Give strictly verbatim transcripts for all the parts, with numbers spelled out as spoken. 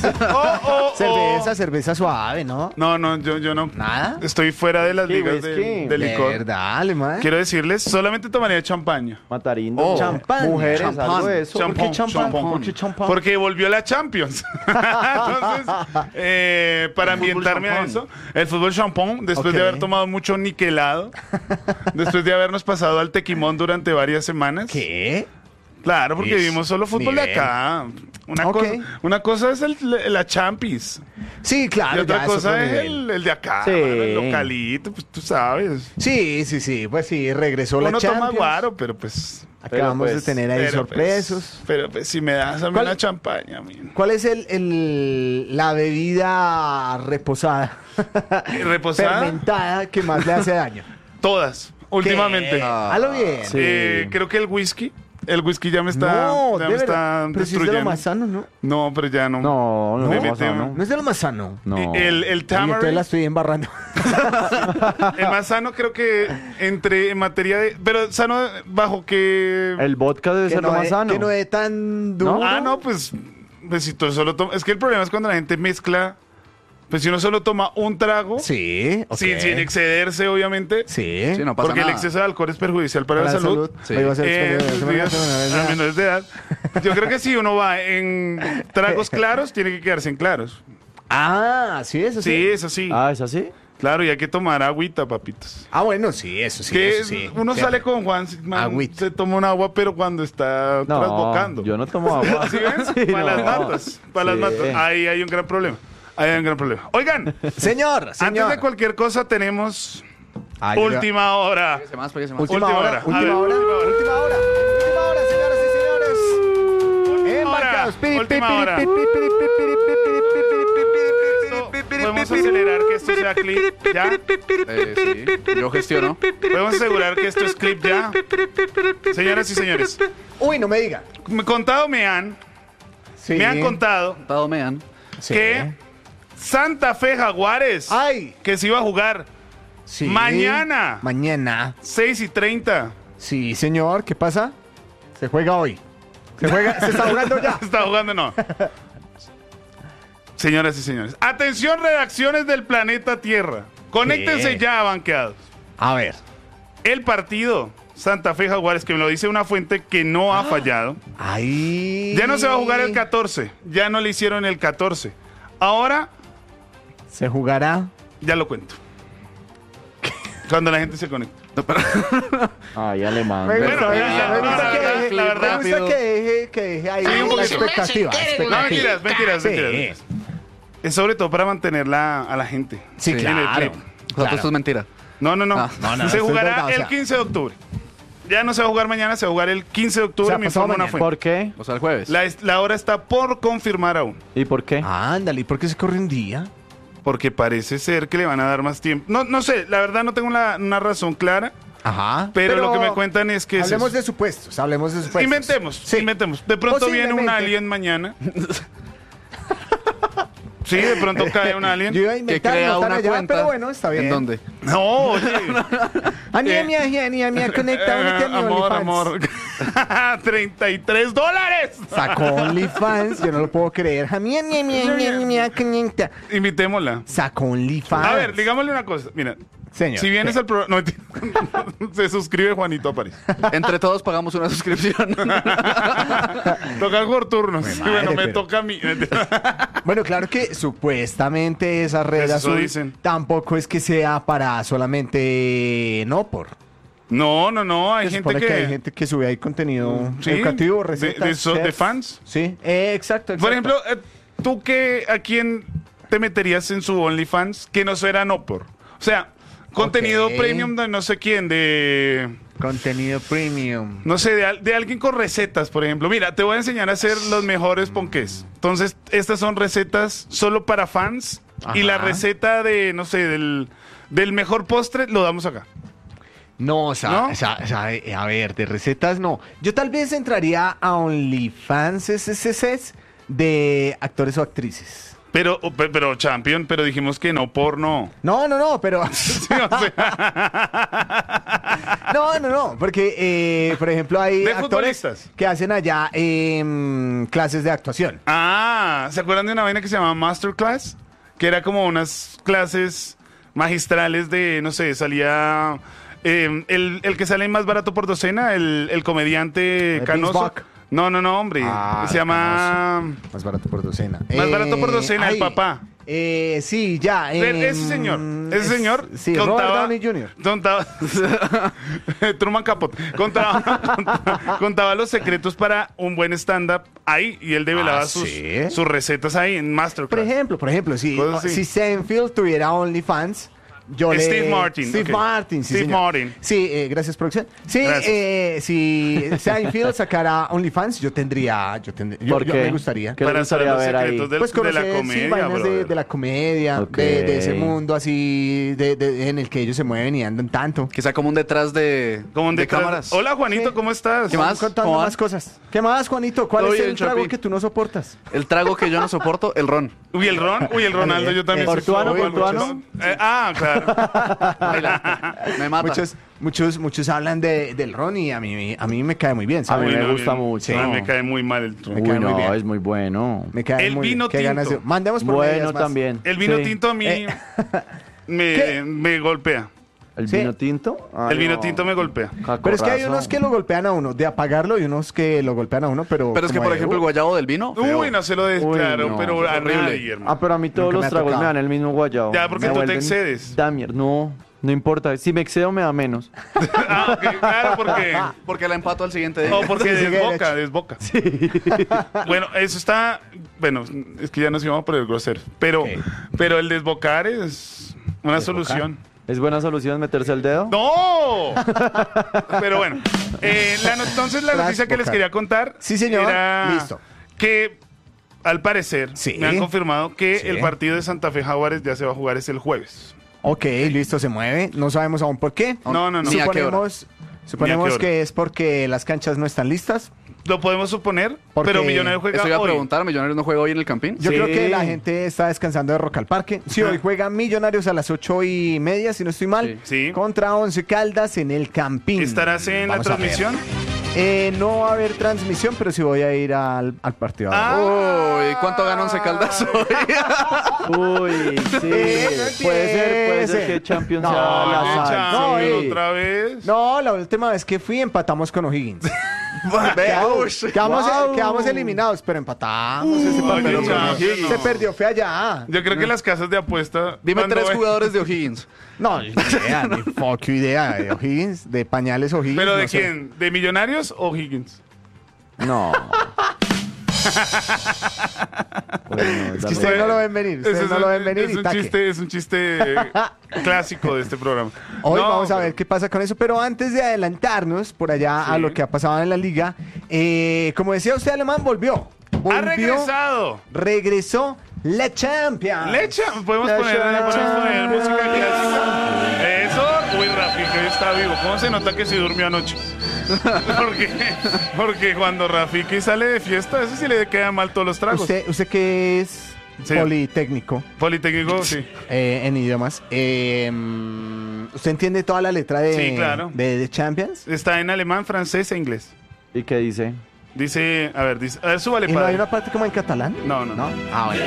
Oh, oh, Cerveza, oh. cerveza suave, ¿no? No, no, yo, yo no. ¿Nada? Estoy fuera de las ¿Qué, ligas de, whisky? de De licor. verdad, alemán. Quiero decirles, solamente tomaría champaña. Matarindo. Oh, champán. Mujeres, champán. algo de eso. Champán. ¿Por qué champán? champán. ¿Por qué champán? Porque volvió la Champions. Entonces, eh, para El fútbol ambientarme a champán. eso, el fútbol champán, después Ok. de haber tomado mucho niquelado, después de habernos pasado al tequimón durante varias semanas. ¿Qué? Claro, porque Ish, vivimos solo fútbol de nivel. acá. Una, Ok. cosa, una cosa es el, la Champions Sí, claro. y otra ya, cosa otro es nivel. el, el de acá, Sí. mano, el localito, pues tú sabes. Sí, sí, sí. Pues sí, regresó la Uno toma Champions. guaro, pero pues... Acabamos Pero, pues, de tener ahí pero, sorpresos. Pues, pero pues si me das a mí ¿Cuál- una champaña, min. ¿Cuál es el, el- la bebida reposada, ¿Reposada? fermentada que más le hace daño? Todas, últimamente. ¿Qué? Halo bien. Sí. Eh, creo que el whisky. El whisky ya me está, no, ya de me está verdad. Pero si es de lo destruyendo. más sano, ¿no? No, pero ya no. No, no, Me no, metí- no. No es de lo más sano. No. Eh, El, el Oye, entonces la tamarind, estoy embarrando. el más sano creo que entre en materia de... Pero sano bajo que... El vodka debe que, ser no lo más es, sano. que no es tan duro. Ah, no, pues... pues si tú solo tomas... Es que el problema es cuando la gente mezcla... Pues si uno solo toma un trago... Sí, ok. sin, sin excederse, obviamente. Sí. Sí, no pasa Porque el nada. exceso de alcohol es perjudicial para, Para la salud. Sí. Ahí va a ser Eh, experiencia. digas, a menores de edad. Yo creo que si uno va en tragos claros, tiene que quedarse en claros. Ah, sí, eso sí. Sí, eso sí. Ah, ¿es así? Claro, y hay que tomar agüita, papitos. Ah, bueno, sí, eso sí. que eso sí. uno Sí. sale con Juan, man, Agüita. se toma un agua, pero cuando está No, trasbocando. yo no tomo agua. ¿Sí ven? Sí, para no. las matas. Para Sí. las matas. Ahí hay un gran problema. Ahí hay un gran problema. Oigan, Señor, señor. antes de cualquier cosa tenemos Ah, yo- última hora. Pégase más, pégase más. Última, Última hora, hora. A última ver, hora, última hora. última hora, última hora, señoras y señores. Embarcados. Piri, última piri, hora. piri, piri, piri, piri, piri, piri, Esto, piri, piri, podemos piri, acelerar que esto sea clip ya. Eh, sí, yo gestiono. Podemos asegurar que esto es clip ya. Señoras y señores, Uy, no me diga. me contado me han, Sí. me han contado Todo mean. Sí. que Santa Fe Jaguares, Ay, que se iba a jugar sí. Mañana. Mañana. seis y treinta. Sí, señor. ¿Qué pasa? Se juega hoy. Se juega, se está jugando ya. Está jugando, no. Señoras y señores, atención, redacciones del planeta Tierra. Conéctense ¿Qué? ya, banqueados. A ver. El partido Santa Fe Jaguares, que me lo dice una fuente que no ha fallado. Ahí. Ya no se va a jugar el catorce. Ya no le hicieron el catorce. Ahora, Se jugará. ya lo cuento. Cuando la gente se conecte. Ay, alemán. Me Bueno, gusta, me ya, gusta, ya, me gusta la que verdad, deje- la verdad, me gusta que deje, que deje ahí Sí, un la poquito. expectativa. No, expectativa. mentiras, mentiras, Sí. mentiras. Es sobre todo para mantenerla a la gente. Sí, Sí. En el claro. clip. O sea, Claro. esto es mentira. No, no, no. Ah, no, no, se esto es jugará verdad, o el sea. quince de octubre. Ya no se va a jugar mañana, se va a jugar el quince de octubre. O sea, me pasado informa una mañana. fuente. ¿Por qué? O sea, el jueves. La, es- la hora está por confirmar aún. ¿Y por qué? Ándale, ¿y por qué se corre un día? Porque parece ser que le van a dar más tiempo. No, no sé, la verdad no tengo la- una razón clara. Ajá. Pero, lo que me cuentan es que es Hablemos eso. de supuestos, hablemos de supuestos. Inventemos, Sí. inventemos. De pronto viene un Posiblemente. alien mañana. Sí, de pronto cae un alien. Yo iba a Que inventar, crea no tan una allá, cuenta. pero bueno, está bien. ¿En dónde? No, oye. Ania, mia, ania, mia, conecta, Eh, únete a mi amor, OnlyFans. amor. treinta y tres dólares. Sacó OnlyFans, yo no lo puedo creer. Mia, mia, mia, mia, mia, conecta. Invitémosla. Sacó OnlyFans. A ver, digámosle una cosa. Mira, Señor. si vienes al programa. No, mentira. Se suscribe Juanito Aparicio. Entre todos pagamos una suscripción. Toca por turnos. Jue Sí, madre, bueno, me pero- toca a mí. Bueno, claro que supuestamente esa red Pues eso azul dicen. tampoco es que sea para solamente no por. No, no, no. Hay Se gente supone que. hay gente que sube ahí contenido Sí, educativo, de- recetas. de so- de chefs. fans. Sí, eh, exacto, exacto. Por ejemplo, eh, ¿tú qué, a quién te meterías en su OnlyFans que no fuera no por? O sea, contenido Ok. premium de no sé quién, de... Contenido premium. No sé, de, al- de alguien con recetas, por ejemplo. Mira, te voy a enseñar a hacer los mejores ponqués. Entonces, estas son recetas solo para fans. Y Ajá. la receta de, no sé, del, del mejor postre lo damos acá. No, o sea, ¿No? o sea, o sea, eh, a ver, de recetas no. Yo tal vez entraría a OnlyFans S S S de actores o actrices. Pero, o- pe- pero, champion, pero dijimos que no porno. No, no, no, pero... Sí, o sea, No, no, no, porque, eh, por ejemplo, hay De actores futbolistas. que hacen allá em, clases de actuación. ah, llamaba? ¿Se acuerdan de una vaina que se llamaba Masterclass? Que era como unas clases magistrales de, no sé, salía eh, el, el que sale más barato por docena, el, el comediante Eh, canoso. Vince Buck. No, no, no, hombre. Ah, se llama... Más barato por docena. Más barato por docena, el ay, papá. Eh, sí, ya. Ese em, señor, ese es- señor Sí, Robert Downey junior Contaba, Truman Capote. Contaba, contaba, contaba los secretos para un buen stand-up ahí y él develaba ¿Ah, sus, sí? sus recetas ahí en Por Masterclass. ejemplo, por ejemplo, si, Cosas así. si Seinfeld tuviera OnlyFans, yo Steve le... Martin, Steve ok. Martin, sí, Steve señor. Martin. Sí, eh, gracias, producción. Sí, Gracias. eh, si Seinfeld sacara OnlyFans, yo tendría... Yo, tendría, yo, ¿Por yo qué? me gustaría. ¿Qué le Para saber gustaría los ver ahí? secretos del- Pues de conocer, la sí, comedia, vainas de, brother. de la comedia, Ok. de, de ese mundo así, de, de- en el que ellos se mueven y andan tanto. Que sea como un detrás de, Como un de detrás- cámaras. Hola, Juanito, Sí. ¿cómo estás? ¿Qué más? Contando ¿Cómo van? más cosas. ¿Qué más, Juanito? ¿Cuál Todo es el bien, trago Chapi. que tú no soportas? El trago que yo no soporto, el ron. Uy, el Ron, uy, el Ronaldo, yo también soy ¿Portuano, fan, portuano? muchachos. Eh, ah, claro. Baila. Me mata. Muchos, muchos, muchos hablan de, del ron y a mí, a mí me cae muy bien, A ¿sabes? mí Uy, me no, gusta bien. mucho. A mí me cae muy mal el Ron. Me Uy, cae muy no, bien. es muy bueno. Me cae El muy vino bien. Qué tinto. ganas de- Mandemos por Bueno medias más. también. El vino Sí. tinto a mí Eh. me, ¿Qué? me golpea. ¿El Sí. vino tinto? Ay, El vino no. tinto me golpea. Pero es que hay Cacorrazo. unos que lo golpean a uno, de apagarlo y unos que lo golpean a uno, pero... Pero es que, como por de, ejemplo, el uh, guayabo del vino. feo. Uy, no se lo des, Uy, claro, no, pero a horrible. nadie, hermano. Ah, pero a mí todos Nunca me los ha tragos tocado. me dan el mismo guayabo. Ya, porque Me tú te vuelven excedes. Damier, no, no importa. Si me excedo me da menos. Ah, ok, claro, porque... Porque la empato al siguiente día. O porque Sí, sigue desboca, desboca. Bueno, eso está... Bueno, es que ya nos íbamos por el grosero. Pero, Ok. pero el desbocar es una ¿Desbocar? solución. ¿Es buena solución meterse el dedo? ¡No! Pero bueno, eh, la no- entonces la Tras noticia que les bocar. quería contar Sí, señor. era Listo. que al parecer Sí. me han confirmado que Sí. el partido de Santa Fe Jaguares ya se va a jugar es el jueves. Ok, listo, se mueve. No sabemos aún por qué. No, no, no. Ni a qué hora. Suponemos, suponemos hora. que es porque las canchas no están listas. Lo podemos suponer, Porque- pero Millonarios juega Eso iba a hoy. preguntar, ¿Millonarios no juega hoy en el Campín? Yo Sí. creo que la gente está descansando de Rock al Parque. Sí, hoy juega Millonarios a las ocho y media, si no estoy mal, Sí. Sí. contra Once Caldas en el Campín. ¿Estarás en Vamos la a ver. transmisión? Eh, no va a haber transmisión, pero sí voy a ir al, al partido. Ah. Uy, ¿cuánto ganó Once Caldas hoy? Uy, sí. Eh, no puede ser, puede ser empiece. que Champions No, sea Oye, la no, sal. Champions, sí. otra vez. No, la última vez que fui empatamos con O'Higgins. Ve, Quedamos, uy. quedamos- Wow. quedamos eliminados, pero empatamos ese Uy, partido. oye, con Champions, O'Higgins. no. Se perdió, fue allá. Yo creo que las casas de apuesta... Dime cuando tres ve- jugadores de O'Higgins. No, ni idea, ni fuck idea de O'Higgins, de pañales O'Higgins. ¿Pero de no sé. quién? ¿De Millonarios o Higgins? No. Bueno, Es que ustedes no lo ven venir, ustedes Ese es no un- lo ven venir es y un taque. chiste, es un chiste eh, clásico de este programa. Hoy No, vamos a pero- ver qué pasa con eso, pero antes de adelantarnos por allá a Sí. lo que ha pasado en la liga, eh, como decía usted, Alemán volvió. Volvió, ¡Ha regresado! regresó la Champions. Lecha, podemos La poner, podemos poner Champions. música clásica. Eso, uy, Rafi, que hoy está vivo. ¿Cómo se nota que sí durmió anoche? porque, porque cuando Rafiki sale de fiesta, eso sí le quedan mal todos los tragos. Usted, usted que es Sí. politécnico Politécnico, sí. eh, en idiomas, eh, mm, ¿usted entiende toda la letra de, Sí, claro. de, de Champions? Está en alemán, francés e inglés. ¿Y qué dice? Dice, a ver, dice, a ver, súbale ¿Y no padre. hay una parte como en catalán? No, no, no. Ah, bueno.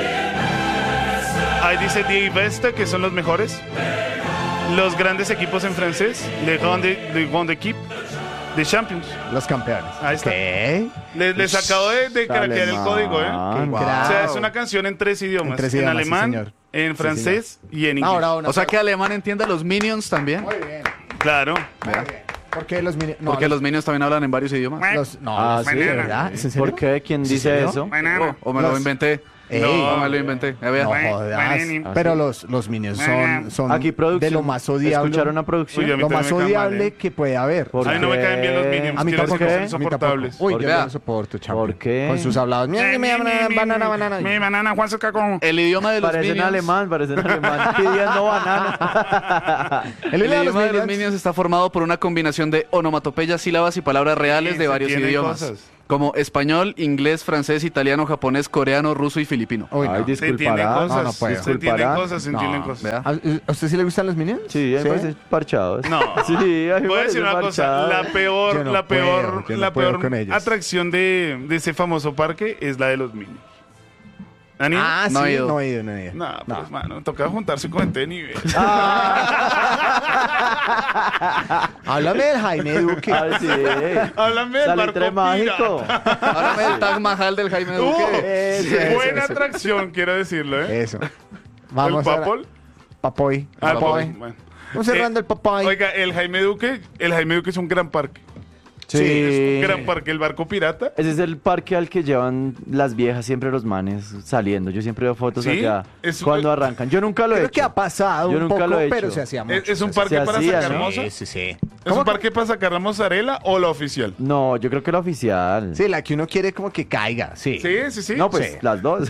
Ahí dice Die Beste, que son los mejores. Los grandes equipos en francés. Le Grande, le Grande Equipe de Champions. Los campeones. Ahí está. ¿Qué? Les, les acabo de, de craquear el código, ¿eh? Alemán. Qué O sea, Wow. es una canción en tres idiomas. En tres En, idiomas, sí, alemán, señor. en Sí, francés y en inglés. Ahora una O sea que Alemán entiende a los Minions también. Muy bien. Claro. Vea. ¿Por qué los mini- no, Porque los Minions también hablan en varios idiomas. los- no, Ah, los- sí, ¿de banana. verdad? ¿Es en serio? ¿Por qué? ¿Quién ¿En dice serio? eso? Banana. O me lo Los- inventé. Ey. No, me lo inventé. A ver. No Bueno, jodas. bueno. Pero los, los minions son, son Aquí producción. de lo más odiable. ¿Escucharon a producción? Uy, a mí Lo también más me caen mal, odiable ¿eh? que puede haber. ¿Por A mí no me qué? caen bien los Minions. A mí que las tampoco. cosas A mí insoportables. tampoco. Uy, ¿Por yo qué? no lo soporto, chamo. ¿Por qué? Con sus hablados. Mi, mi, mi, mi, banana, banana. Mi banana, Juan se cagó. El idioma de los Parecen Minions. alemán, parecen alemán. Pidiendo banana. El El idioma idioma de los Minions. Minions está formado por una combinación de onomatopeyas, sílabas y palabras reales Sí, de se varios entienden idiomas. cosas. Como español, inglés, francés, italiano, japonés, coreano, ruso y filipino. Uy, Ay, no. Se entienden disculparás. cosas. No, no puedo. Se entienden Disculparás. cosas, se entienden No. cosas. Vea. ¿A a usted sí le gustan los minions? Sí, a mí me parece parchados. No. Sí, a mí me Voy a parece decir una cosa, parchado. la peor, Yo no la puedo, peor, yo no la puedo peor con ellos. atracción de, de ese famoso parque es la de los Minions. ¿Han ido? Ah, No sí, he ido. no he ido, no he ido. No, pues, mano, toca juntarse con gente de nivel. Háblame del Jaime Duque. Ay, sí. Háblame del Salitre barco mágico. pirata. Háblame del Taj Mahal del Jaime Uh, Duque. Eso, eso, buena eso. atracción, quiero decirlo, ¿eh? Eso. ¿El Vamos a... Papol? Papoy. Ah, el Papoy. Papol, bueno. Vamos cerrando Eh, el Papoy. Oiga, el Jaime Duque, el Jaime Duque es un gran parque. Sí. Es un gran parque, el barco pirata. Ese es el parque al que llevan las viejas siempre los manes saliendo. Yo siempre veo fotos ¿Sí? allá Es- cuando arrancan. Yo nunca lo he Creo hecho. que ha pasado Yo un nunca poco, lo he hecho. pero se hacía mucho. Es, es un se parque se para hacía, sacar ¿no? moza. hacía. Sí, sí, sí. ¿Es un parque para sacar la mozzarella o la oficial? No, yo creo que la oficial. Sí, la que uno quiere como que caiga, sí. Sí, sí, sí. No, pues Sí. las dos.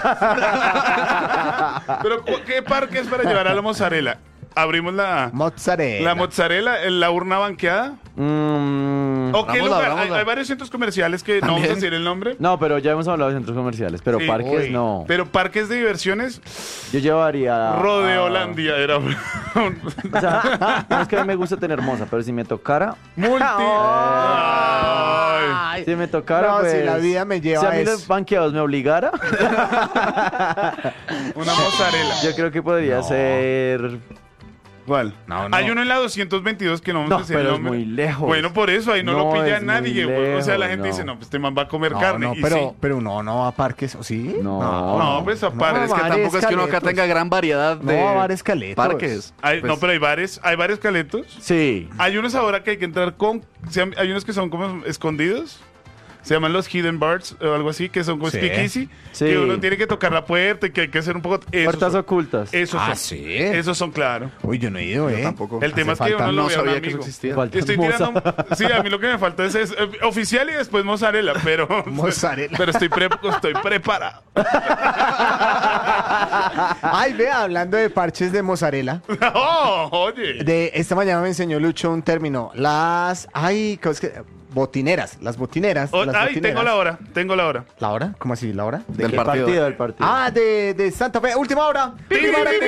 Pero ¿cu- ¿qué parque es para llevar a la mozzarella? Abrimos la, Mozzarella. la mozzarella, en la urna banqueada. Mm, ¿O qué Abrámosla, lugar? Hay, abrámosla. hay varios centros comerciales que no vamos a También. decir el nombre. no, pero ya hemos hablado de centros comerciales, pero Sí, parques uy. no. Pero parques de diversiones, Yo llevaría. Rodeo a- Holandia era un- O sea, no es que a mí me gusta tener moza, pero si me tocara. multi. Ay. Ay. Si me tocara, No, pues. si la vida me lleva Si a mí es- los banqueados me obligara, Una mozzarella. yo creo que podría ser. ¿Cuál? No, no. Hay uno en la doscientos veintidós que no vamos No, a decir pero el es nombre. muy lejos. Bueno, por eso ahí no, lo No, pilla es nadie, muy güey. O sea, la lejos, gente no. dice, no, pues este man va a comer No, carne. no, y pero, sí. pero uno no va a parques, ¿o sí? No. No, pues aparte, Es que bares, tampoco es que uno acá caletos. tenga gran variedad de No, bares caletos. parques. Hay- Pues, no, pero hay bares, hay bares caletos. Sí. Hay unos ahora que hay que entrar con. se llama- Hay unos que son como escondidos. Se llaman los hidden bars o algo así, que son como Sí. speakeasy. Sí. Que uno tiene que tocar la puerta y que hay que hacer un poco. Esos Puertas son, ocultas. esos Ah, son. sí. Esos son, claro. Uy, yo no he ido, ¿eh? tampoco. El tema es Hace que falta. uno lo no ve a un sabía que eso amigo. existía. Falta Estoy moza. tirando. Sí, a mí lo que me falta es, es, eh, oficial y después mozzarella, pero. Mozzarella. Pero estoy, pre- estoy preparado. Ay, vea, hablando de parches de mozzarella. Oh, oye. De esta mañana me enseñó Lucho un término. Las. Ay, ¿cómo es que? Botineras. Las botineras. Oh, las ay, botineras. tengo la hora. Tengo la hora. ¿La hora? ¿Cómo así? ¿La hora? ¿De Del qué? El partido. partido, del partido. Ah, de, de Santa Fe. Última hora. Última hora.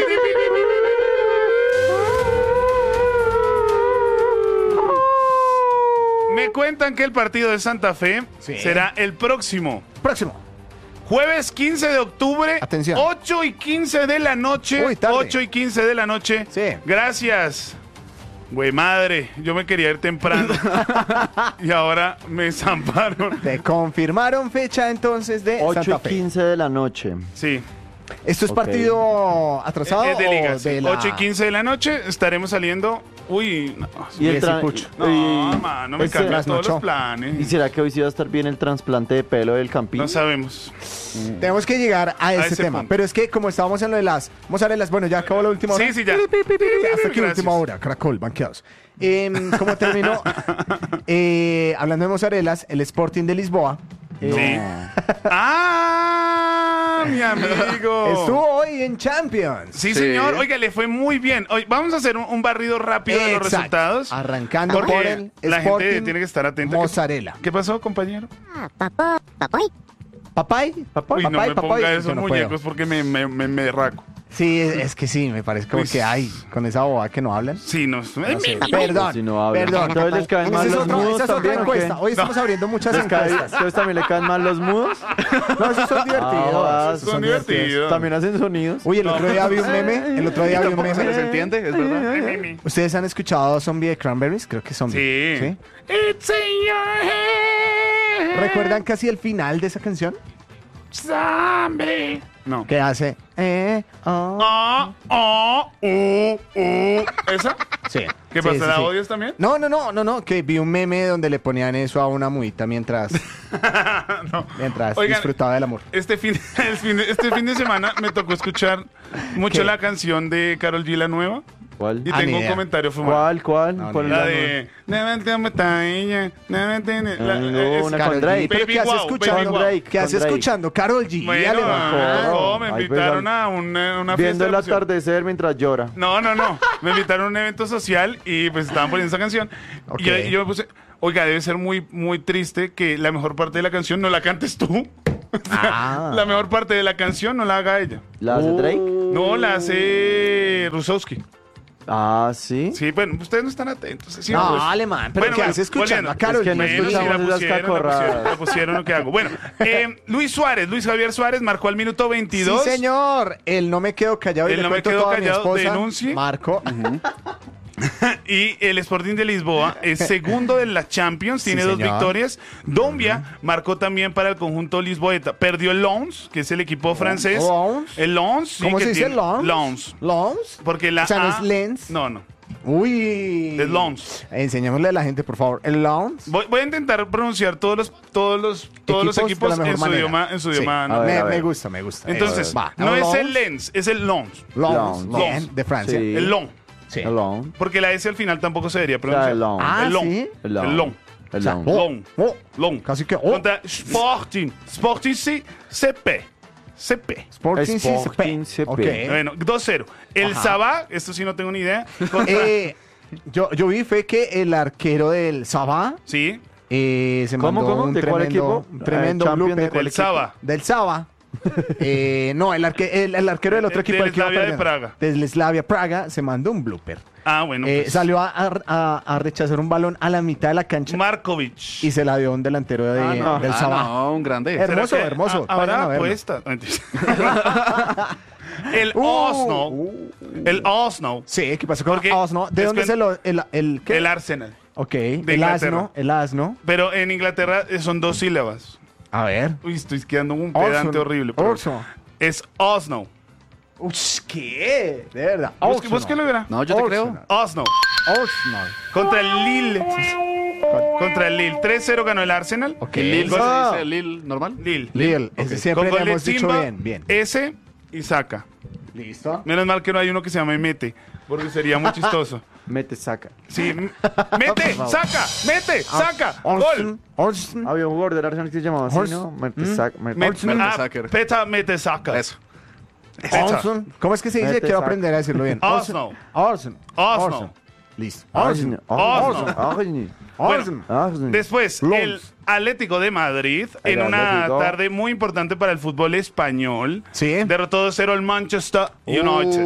Me cuentan que el partido de Santa Fe Sí. será el próximo Próximo. jueves quince de octubre, Atención. ocho y quince de la noche. Uy, tarde. ocho y quince de la noche. Sí. Gracias. Güey, madre, yo me quería ir temprano y ahora me zamparon. Te confirmaron fecha entonces de ocho Santa y Fe. quince de la noche. Sí, ¿Esto es Ok. partido atrasado es de liga. o sí. de la... ocho y quince de la noche estaremos saliendo. Uy, no, Y el Jessy tra- Puch. no, y- mano, me ese- cambian todos trasnochó. los planes. ¿Y será que hoy sí va a estar bien el trasplante de pelo del Campín? No sabemos. Tenemos que llegar a ese, ese tema. punto. Pero es que como estábamos en lo de las mozzarelas, bueno, ya acabó la última hora. Sí, sí, ya. Hasta aquí la Gracias. última hora, Caracol, banqueados. Em, como terminó, eh, hablando de mozzarelas, el Sporting de Lisboa eh, Sí. ¡Ah! Mi amigo. estuvo hoy en Champions. Sí, Sí. señor. Oiga, le fue muy bien. Hoy vamos a hacer un, un barrido rápido de los Exacto. resultados. Arrancando Porque por el la Sporting gente tiene que estar atenta. ¿Qué- Mozzarella. ¿Qué pasó, compañero? ¿Papay? ¿Papay? Uy, no papay, me papay. ponga Yo esos no muñecos puedo. porque me, me, me, me raco. Sí, es es que sí, me parece como Uy, que hay con esa boba que no hablan. Sí, no. No sé. Perdón, Si no hablan. perdón. Entonces les caen Esa mal es, los otra- mudos esa es otra también, ¿o qué? encuesta. Hoy estamos abriendo muchas ¿Les cae- encuestas. ¿Entonces también le caen mal los mudos? No, esos son divertidos. Ah, esos son divertidos. También hacen sonidos. Uy, el otro día vi un meme. El otro día vi un Tampoco se les meme. entiende, es verdad. ¿Ustedes han escuchado Zombie de Cranberries? Creo que Zombie. Sí. It's in your head. ¿Recuerdan casi el final de esa canción? Zombie. No. Que hace. Eh, oh. Ah, ah, uh, uh. ¿Esa? Sí. ¿Qué Sí, pasa? sí, ¿La sí. odias también? No, no, no, no, no. Que vi un meme donde le ponían eso a una muita mientras, No. mientras Oigan, disfrutaba del amor. Este fin, el fin de- este fin de semana me tocó escuchar mucho ¿Qué? la canción de Karol G, la nueva. ¿Cuál? Y Ah, ni tengo un idea. comentario fumado. ¿Cuál? ¿Cuál? No, ¿Cuál ni es La la de... "Never me tailla, never te- la- Ah, no, es- una Karol con G, Drake. pero Baby ¿qué hace wow, escuchando? baby wow. Drake. ¿Qué hace con Drake. escuchando? Karol G. Bueno, dale, ah, va. no, me Ay, pues, invitaron al- a una, una fiesta Viendo de el emoción. atardecer mientras llora. No, no, no. Me invitaron a un evento social y pues estaban poniendo esa canción. Ok. Y yo, y yo me puse, oiga, debe ser muy, muy triste que la mejor parte de la canción no la cantes tú. Ah. La mejor parte de la canción no la haga ella. ¿La hace Drake? No, la hace Rusowski. Ah, ¿sí? Sí, bueno, ustedes no están atentos. Sí, No, pues. alemán, pero Bueno, ¿qué bueno, hace escuchando volviendo. a Karol Es que no G? Bueno, sí, la escuchamos esas pusieron, la pusieron, cacorradas. la pusieron, lo que hago. Bueno, eh, Luis Suárez, Luis Javier Suárez marcó al minuto veintidós. Sí, señor. El no me quedo callado y El le no me cuento quedo todo a mi callado, esposa. denuncie. Marco. Y el Sporting de Lisboa es segundo de la Champions, Sí, tiene dos señor. victorias. Dombia marcó también para el conjunto lisboeta. Perdió el Lens, que es el equipo francés. Lens. El Lens, sí, ¿Cómo que se dice tiene- Lens? Lens. ¿Lens? Porque la O sea, ¿no A- es Lens? No, no. Uy. Es Lens. Enseñémosle a la gente, por favor. ¿El Lens? Voy, voy a intentar pronunciar todos los todos los todos los Equipos equipos de la mejor en su manera. idioma en su Sí. idioma. A ¿no? ver, me, a ver. me gusta, me gusta. Entonces, Va. no es el Lens. Lens, es el Lens. Lens. Lens. Bien, de Francia. Sí. El Lens. Sí. El Long. Porque la S al final tampoco se debería O sea, pronunciar. el Long. Ah, el Lens. ¿sí? El El Lens. El O sea, Long. oh, Long. oh, Long. Casi que. Oh. Contra Sporting. Sporting sí, C P. C P. Sporting sí, se Sporting pe- C P. Ok. Bueno, dos cero. El Ajá. Sabah, esto sí no tengo ni idea. Contra, Eh, yo, yo vi fue que el arquero del Sabah sí, eh, se ¿Cómo, mandó cómo? un ¿De cuál tremendo, equipo? un tremendo Eh, Champions, ¿de blooper. cuál el Sabah. Del Sabah. Eh, no, el, arque- el, el arquero del otro Del equipo. el que iba Slavia de perdiendo. Praga. Del Slavia Praga se mandó un blooper. Ah, bueno. Eh, pues, salió a, a- a rechazar un balón a la mitad de la cancha Markovic. y se la dio a un delantero de, Ah, no. del Ah, Sabah. no, un grande. Her- hermoso, ¿Será que hermoso. ha- Vayan a Habrá verlo. apuesta. No, mentira. El Uh, Arsenal. uh. El Arsenal. Sí, ¿qué pasó con Porque Arsenal? ¿De es dónde que- se lo...? El, el, ¿qué? El Arsenal. Ok, de el Inglaterra. asno, el asno. Pero en Inglaterra eh, son dos sílabas. A ver. Uy, estoy quedando un pedante Arsenal. horrible. pero Arsenal. Es Arsenal. Ush, ¿qué? De verdad. Busque- Arsenal. Búsquelo, verá. No, yo te Arsenal. creo. Arsenal. Arsenal. Contra el Lille. Contra el Lille. tres cero ganó el Arsenal. Ok. ¿El Lille se Ah. dice Lille normal? Lille. Lille. Ese Ok. siempre Con le gol de hemos dicho Timba, bien, bien. S y saca. Listo. Menos mal que no hay uno que se llame Mete, porque sería muy chistoso. Mete, saca. Sí, m- mete, saca, mete, saca, gol. Arsenal. Arsenal. Había un jugador del Arsenal que se llamaba así, Horst- ¿no? Mete, ¿Mm? saca. Mete, Me- Mete, ah, sacker. Peta, mete, saca. Eso. Peta. Arsenal. ¿Cómo es que se dice? Mete, Quiero saca. aprender a decirlo bien. Arsenal. Arsenal. Arsenal. Listo. Arsenal. Arsenal. Arsenal. Arsenal. Arsenal. Después, Lons. el Atlético de Madrid, El en una Atlético. tarde muy importante para el fútbol español, Sí. derrotó dos cero al Manchester United.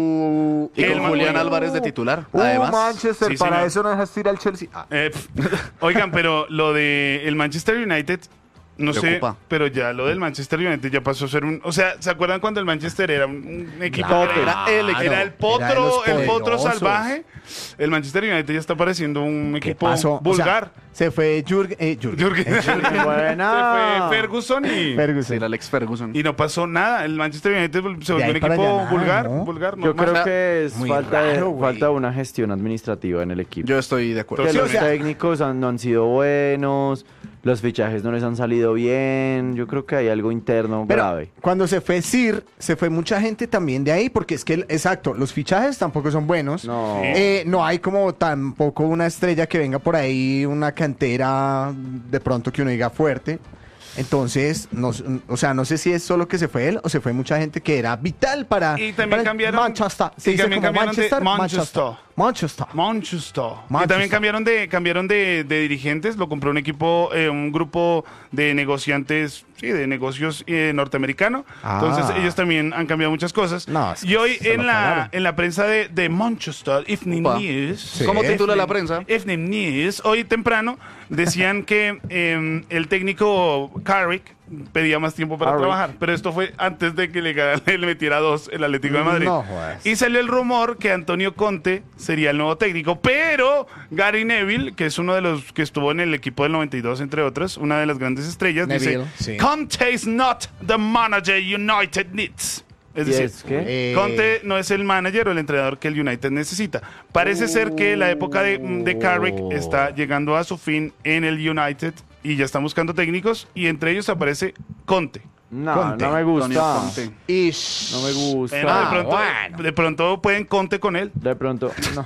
Uh, Y El con Julián Madrid. Álvarez de titular. Uh, Además. Manchester, Sí, para señor. eso no dejaste ir al Chelsea. Ah, Eh, pf, oigan, pero lo de el Manchester United, no sé, Preocupa. pero ya lo del Manchester United ya pasó a ser un... O sea, ¿se acuerdan cuando el Manchester era un, un equipo Claro, que era el, claro. era el potro, Era de los el potro poderosos. salvaje? El Manchester United ya está pareciendo un ¿qué equipo pasó? O sea, vulgar. se fue Jürgen. Eh, Jürgen. Jürgen. Se Buena. fue Ferguson y, Ferguson. Sí, el Alex Ferguson. y no pasó nada. El Manchester United se volvió ahí un para equipo allá nada, vulgar, ¿no? vulgar, Yo normal. creo que es Muy falta, de, raro, güey. falta de una gestión administrativa en el equipo. Yo estoy de acuerdo. que Sí, los o sea- técnicos han- no han sido buenos, los fichajes no les han salido bien. Yo creo que hay algo interno Pero grave. cuando se fue Sir, se fue mucha gente también de ahí, porque es que, exacto, los fichajes tampoco son buenos. No. Eh, no hay como tampoco una estrella que venga por ahí, una cantera de pronto que uno diga fuerte. Entonces, no, s- o sea, no sé si es solo que se fue él o se fue mucha gente que era vital para, Y también para el cambiaron- Manchester. y Se dice también como cambiaron de Manchester, Manchester. Manchester. Manchester. Y Manchester. también cambiaron de cambiaron de, de dirigentes, lo compró un equipo, eh, un grupo de negociantes, sí, de negocios eh, norteamericano. Ah. Entonces ellos también han cambiado muchas cosas. No, es y que hoy se en lo la cagaron. en la prensa de, de Manchester Evening Opa. News, Sí. ¿Cómo titula la prensa? Evening News, hoy temprano decían que eh, el técnico Carrick pedía más tiempo para Carrick. trabajar, pero esto fue antes de que le, ganara- le metiera dos el Atlético de Madrid. No jodas. Y salió el rumor que Antonio Conte sería el nuevo técnico, pero Gary Neville, que es uno de los que estuvo en el equipo del noventa y dos, entre otros, una de las grandes estrellas, Neville, dice, sí. Conte is not the manager United needs. Es ¿Y decir, es qué? Eh, Conte no es el manager o el entrenador que el United necesita. Parece ser que la época de, de Carrick está llegando a su fin en el United y ya están buscando técnicos y entre ellos aparece Conte. No, Conte. no me Antonio gusta. Conte. Ish. No me gusta. Bueno, de, Ah, pronto, bueno. de pronto pueden Conte con él. De pronto, no.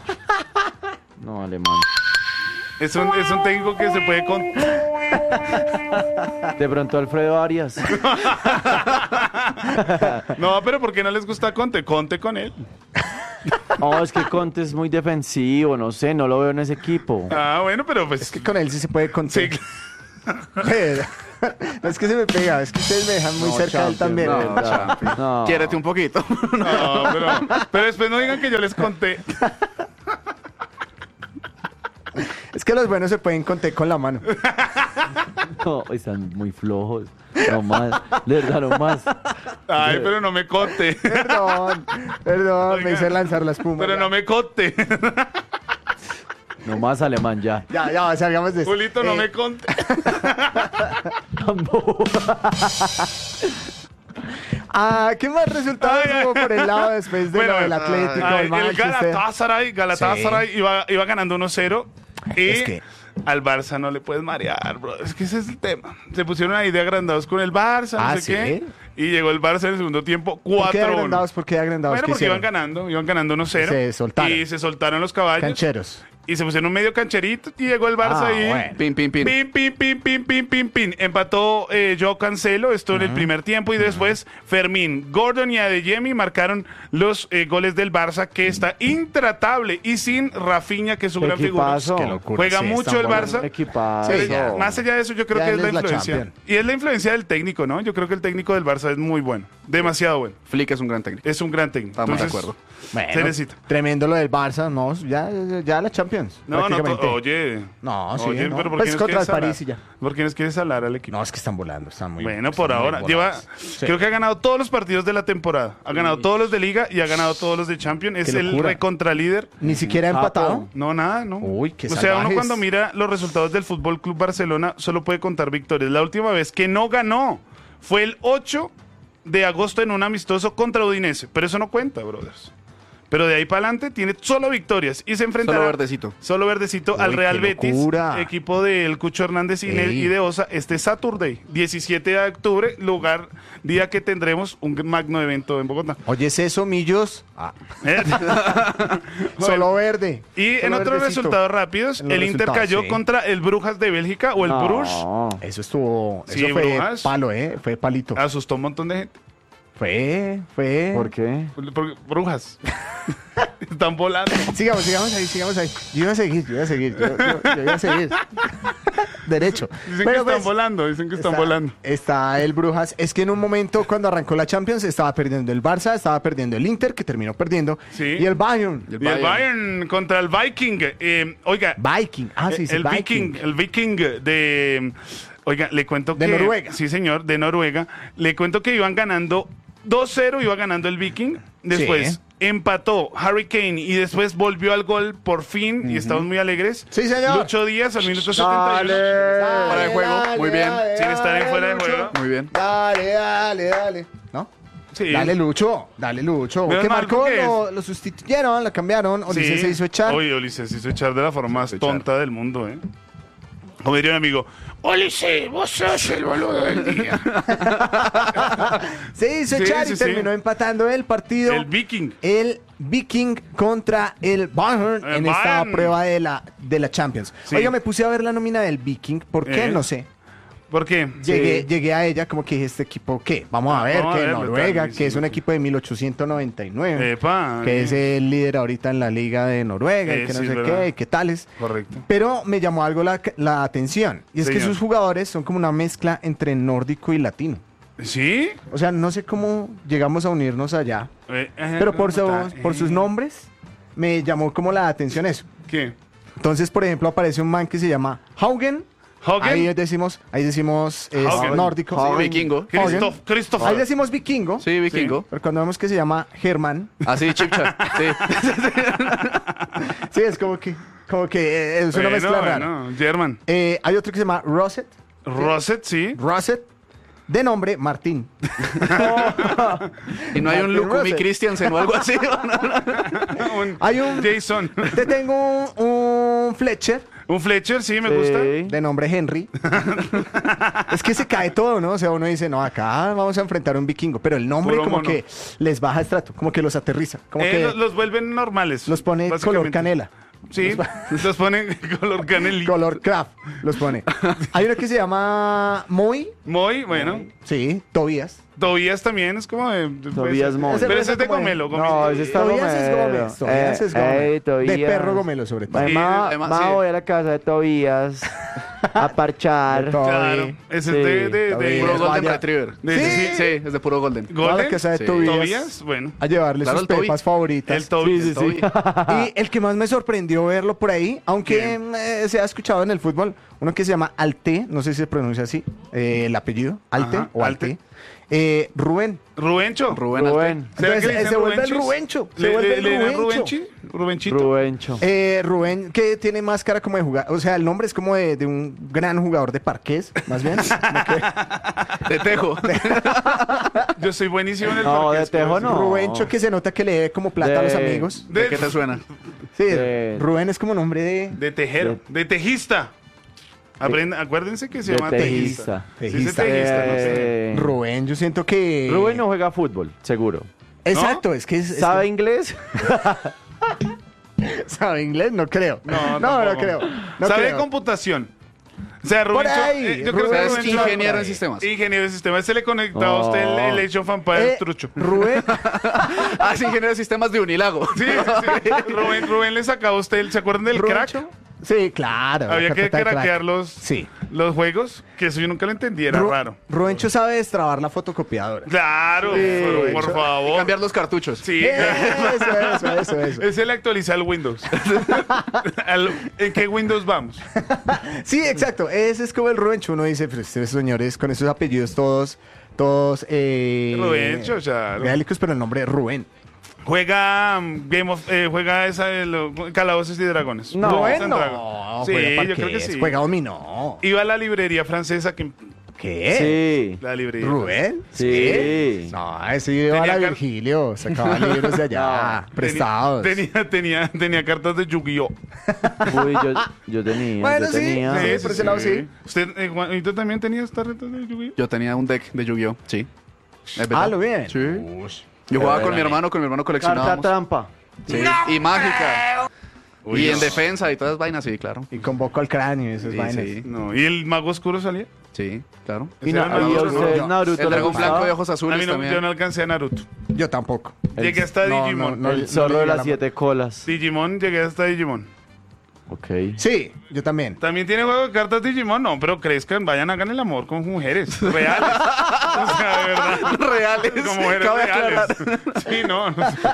No, alemán. Es un, es un técnico que se puede con... De pronto Alfredo Arias. No, pero ¿por qué no les gusta Conte? Conte con él. No, es que Conte es muy defensivo, no sé, no lo veo en ese equipo. Ah, bueno, pero pues... Es que con él sí se puede Sí, contar. Pero- No es que se me pega, es que ustedes me dejan muy No, cerca de él Champions, también. No, ¿verdad? Champions. No. Quiérete un poquito. No, pero, pero después no digan que yo les conté. Es que los buenos se pueden contar con la mano. No, están muy flojos. No más. De verdad, no más. Ay, pero no me conté. Perdón, perdón, Oiga, me hice lanzar la espuma. Pero ya. no me conté. No más alemán ya. Ya, ya, salgamos de esto. Julito, no Eh, me conté. Ah, ¿qué más resultados Ay, ay. hubo por el lado después de Bueno, lo del Atlético, Ay, el el Manchester? Galatasaray, Galatasaray iba, iba ganando uno cero. Y Es que- al Barça no le puedes marear, bro. Es que ese es el tema. Se pusieron ahí de agrandados con el Barça, no Ah, sé ¿sí? qué. Y llegó el Barça en el segundo tiempo ¿Por qué cuatro uno. agrandados? ¿Por qué agrandados? Bueno, ¿Qué porque iban hicieron? ganando, iban ganando uno cero. Se soltaron. Y se soltaron los caballos. Cancheros. Y se pusieron medio cancherito y llegó el Barça Ah, ahí. bueno. Pin, pin, pin. Pin, pin, pin, pin, pin, pin, pin. Empató eh, Joao Cancelo, esto en el primer tiempo, y después Fermín, Gordon y Adeyemi marcaron los eh, goles del Barça, que está intratable, y sin Rafinha, que es su gran figura. Equipazo. Qué locura. Juega Sí, mucho están el volando. Barça. Equipazo. Sí, Pero ya. Más allá de eso, yo creo Ya que es él la es la influencia. Champions. Y es la influencia del técnico, ¿no? Yo creo que el técnico del Barça es muy bueno, demasiado bueno. Flick es un gran técnico. Es un gran técnico. Estamos de Entonces, acuerdo. Bueno, se necesita. tremendo lo del Barça, no, ya, ya la Champions. No, no, prácticamente. to- oye. No, sí, Oye, no. pero ¿por Pues qué nos contra quieres el París salar? y ya. ¿Por qué nos quieres salar al equipo? No, es que están volando, están muy Bueno, están por muy ahora. volados. Lleva, Sí. creo que ha ganado todos los partidos de la temporada. Ha ganado todos los de Liga y ha ganado todos los de Champions. Es Qué el locura. recontralíder. Ni siquiera ha Ah, empatado. No, nada, no. Uy, qué O sea, uno salvajes. cuando mira los resultados del Fútbol Club Barcelona solo puede contar victorias. La última vez que no ganó fue el ocho de agosto en un amistoso contra Udinese. Pero eso no cuenta, brothers. Pero de ahí para adelante tiene solo victorias y se enfrentará Solo verdecito. solo verdecito Uy, al Real qué Betis, locura. equipo del Cucho Hernández y, Ne- Ey. y de Osa, este Saturday, diecisiete de octubre, lugar, día que tendremos un magno evento en Bogotá. Oye, ¿es eso, Millos? Ah, ¿Eh? solo verde. Y Solo en otros verdecito. resultados rápidos, En los el Inter resultados, cayó sí. contra el Brujas de Bélgica o el No. Bruges. Eso estuvo, Sí, eso fue Brujas. palo, ¿eh? Fue palito. Asustó un montón de gente. Fue, fue. ¿Por qué? Porque brujas. Están volando. Sigamos, sigamos ahí, sigamos ahí. Yo iba a seguir, yo iba a seguir, yo, yo- yo iba a seguir. Derecho. Dicen Pero que pues, están volando, dicen que están está, volando. está el Brujas. Es que en un momento cuando arrancó la Champions estaba perdiendo el Barça, estaba perdiendo el Inter, que terminó perdiendo. Sí. Y el Bayern. Y el Y el Bayern. Bayern contra el Viking. Eh, oiga, Viking. Ah, sí, sí, el Viking, el Viking de, oiga, le cuento De que Noruega. sí, señor, de Noruega. Le cuento que iban ganando dos cero, iba ganando el Viking. Después Sí. empató Harry Kane y después volvió al gol por fin y estamos muy alegres. Sí, señor. Lucho Díaz al minuto setenta y uno. Dale, Fuera de juego, dale, muy bien. dale, Sin estar en dale, fuera de Lucho. juego. Muy bien. Dale, dale, dale. ¿No? Sí. Dale, Lucho. Dale, Lucho. Menos ¿Qué mal, marcó? porque Lo, es- lo sustituyeron, lo cambiaron. Ulises Sí. se hizo echar. Oye, Ulises se hizo echar de la forma más Se hizo echar. tonta del mundo, ¿eh? Como diría un amigo, Ulises, vos sos el boludo del día. Se hizo Sí, echar sí, y sí. terminó empatando el partido. El Viking. El Viking contra el Bayern El en esta Bayern. prueba de la, de la Champions. Sí. Oiga, me puse a ver la nómina del Viking. ¿Por qué? Eh. No sé. ¿Por qué? Llegué, llegué a ella como que dije, ¿este equipo qué? Vamos a ver, Vamos a que ver, Noruega, tal, que es sí, un sí. equipo de mil ochocientos noventa y nueve, Epa, que eh. es el líder ahorita en la liga de Noruega, y Eh, que no sí, sé es verdad. qué, y qué tales. Correcto. Pero me llamó algo la, la atención, y es que Señor. sus jugadores son como una mezcla entre nórdico y latino. ¿Sí? O sea, no sé cómo llegamos a unirnos allá, Eh, eh, pero por, puta, su- por sus eh. nombres me llamó como la atención eso. ¿Qué? Entonces, por ejemplo, aparece un man que se llama Haugen. ¿Haugen? Ahí decimos, ahí decimos es Haugen. nórdico. Sí, vikingo. Christoph, Christoph. Ahí decimos vikingo. Sí, vikingo. Pero cuando vemos que se llama Germán, Así, chipcha. Sí. sí, es como que, como que eh, es una Bueno, mezcla rara. bueno, German. Eh, hay otro que se llama Rosset. Rosset, sí. Rosset, de nombre Martín. Y no hay un Martin Lukumi Russell. Christiansen o algo así. Un Hay un- Jason. Te tengo un, un Fletcher, Un Fletcher, sí, me Sí. gusta. de nombre Henry. Es que se cae todo, ¿no? O sea, uno dice, no, acá vamos a enfrentar a un vikingo. Pero el nombre Puro como mono. que les baja estrato, como que los aterriza. Como Eh, que los, los vuelven normales. los pone color básicamente. canela. Sí, los ponen color canelita. Color craft los pone. Hay uno que se llama Moy. Muy bueno. Sí, Tobías. Tobías también es como de. de- Tobías Moy. Pero Ese ese es de como de- Gomelo. No, Gomelo. ese está Tobías es Gomelo. Gómez. Tobías Eh, es Gómez. ey, De Tobías. perro Gomelo, sobre todo. Ay, Sí, ma, además, ma, sí. voy a la casa de Tobías. A parchar. Todo Claro. bien. Ese Sí, es de... de, está de- bien. Puro Es Golden vaya- Retriever. de- ¿Sí? Sí, es de puro Golden. Toda la ¿Golden? casa de Sí. Tobías ¿Tobías? Bueno. a llevarle Claro, sus el Toby. pepas favoritas. El Toby. Sí, el sí, sí. Toby. Y el que más me sorprendió verlo por ahí, aunque eh, se ha escuchado en el fútbol, uno que se llama Alte, no sé si se pronuncia así, eh, el apellido, Alte Ajá, o Alte, eh, Rubén. Rubencho. Rubén. Rubén. ¿Será que Entonces, le dicen se vuelve el Rubenchis? Rubencho, se ¿Le, vuelve le, el le dirán Rubencho. Rubenchi? ¿Rubenchito? Rubencho. Eh, Rubén, que tiene más cara como de jugar, o sea, el nombre es como de, de un gran jugador de parqués, más bien. Como que De Tejo. Yo soy buenísimo en el No, parqués, de Tejo pero- no. Rubencho que se nota que le debe como plata a los De- amigos. ¿De qué te suena? Sí, de- Rubén es como nombre de... De tejero. De tejista. Aprenda- acuérdense que se de llama tejista. tejista. Sí, sí, Tejista. tejista, no sé. Eh, Rubén, yo siento que... Rubén no juega fútbol, seguro. Exacto, es que es... es ¿Sabe que- inglés? ¿Sabe inglés? No creo. No, no, no tampoco. creo. No Sabe de creo. computación. O sea, Rubencho, ahí, eh, yo creo Rubén que es Rubencho- ingeniero por en ahí. sistemas. Ingeniero de sistemas. Se le conectaba a usted el, No. el Age of Empires Eh, trucho. Rubén, Ah, sí, ingeniero de sistemas de Unilago. Sí, sí. Rubén, Rubén le sacaba a usted, el- ¿se acuerdan del Rubencho. crack? Sí, claro. Había la que carpeta de crack. craquear los, Sí. los juegos, que eso yo nunca lo entendí, era Ru- raro. Rubencho sabe destrabar la fotocopiadora. Claro, Sí, pero por eso- Y favor. cambiar los cartuchos. Sí, Eso, eso, eso, eso. ese le actualiza el Windows. Al- ¿En qué Windows vamos? Sí, exacto. Ese es como el Rubencho. Uno dice, pero estos señores con esos apellidos todos, todos... Eh, Rubencho, claro. gaélicos, pero el nombre es Rubén. Juega um, Game of, eh, juega esa de los Calabozos y Dragones. No, Dungeons Rubén and no. Dragons. Sí, Juega yo creo que parqués, sí. Juega dominó. Iba a la librería francesa que ¿Qué? Sí. la librería. ¿Rubén? Sí. No, ese iba a Tenía la car- Virgilio, sacaba libros de allá, Tenía- prestados. Tenía, tenía, tenía cartas de Yu-Gi-Oh! Uy, yo, yo tenía, Bueno, yo sí, tenía. sí. por ese lado sí. ¿Usted, eh, Juanito, también tenía tarjetas de Yu-Gi-Oh? Yo tenía un deck de Yu-Gi-Oh! Sí. Es verdad. Ah, lo bien. Sí. Ush. Yo jugaba Pero con mi dale. hermano, con mi hermano Carta coleccionábamos. trampa. Sí. Y mágica. Uy, y no. en defensa y todas esas vainas, sí, claro. Y convoco al cráneo y esas Sí, vainas. sí. No, ¿y el mago oscuro salía? Sí, claro. Y Ese na- era el ¿Y mago a oscuro, usted ¿no? Naruto El le dragón gustaba? blanco de ojos A azules mí no, también. yo no alcancé a Naruto. Yo tampoco. El- Llegué hasta No, Digimon. no, no. El zorro de llegué a las la- siete colas. Digimon, llegué hasta Digimon. Ok. Sí, yo también. ¿También tiene juego de cartas Digimon? No, pero crezcan, vayan, hagan el amor con mujeres reales. O sea, de verdad. Reales. Con mujeres Cabe reales. aclarar. Sí, no. no sé.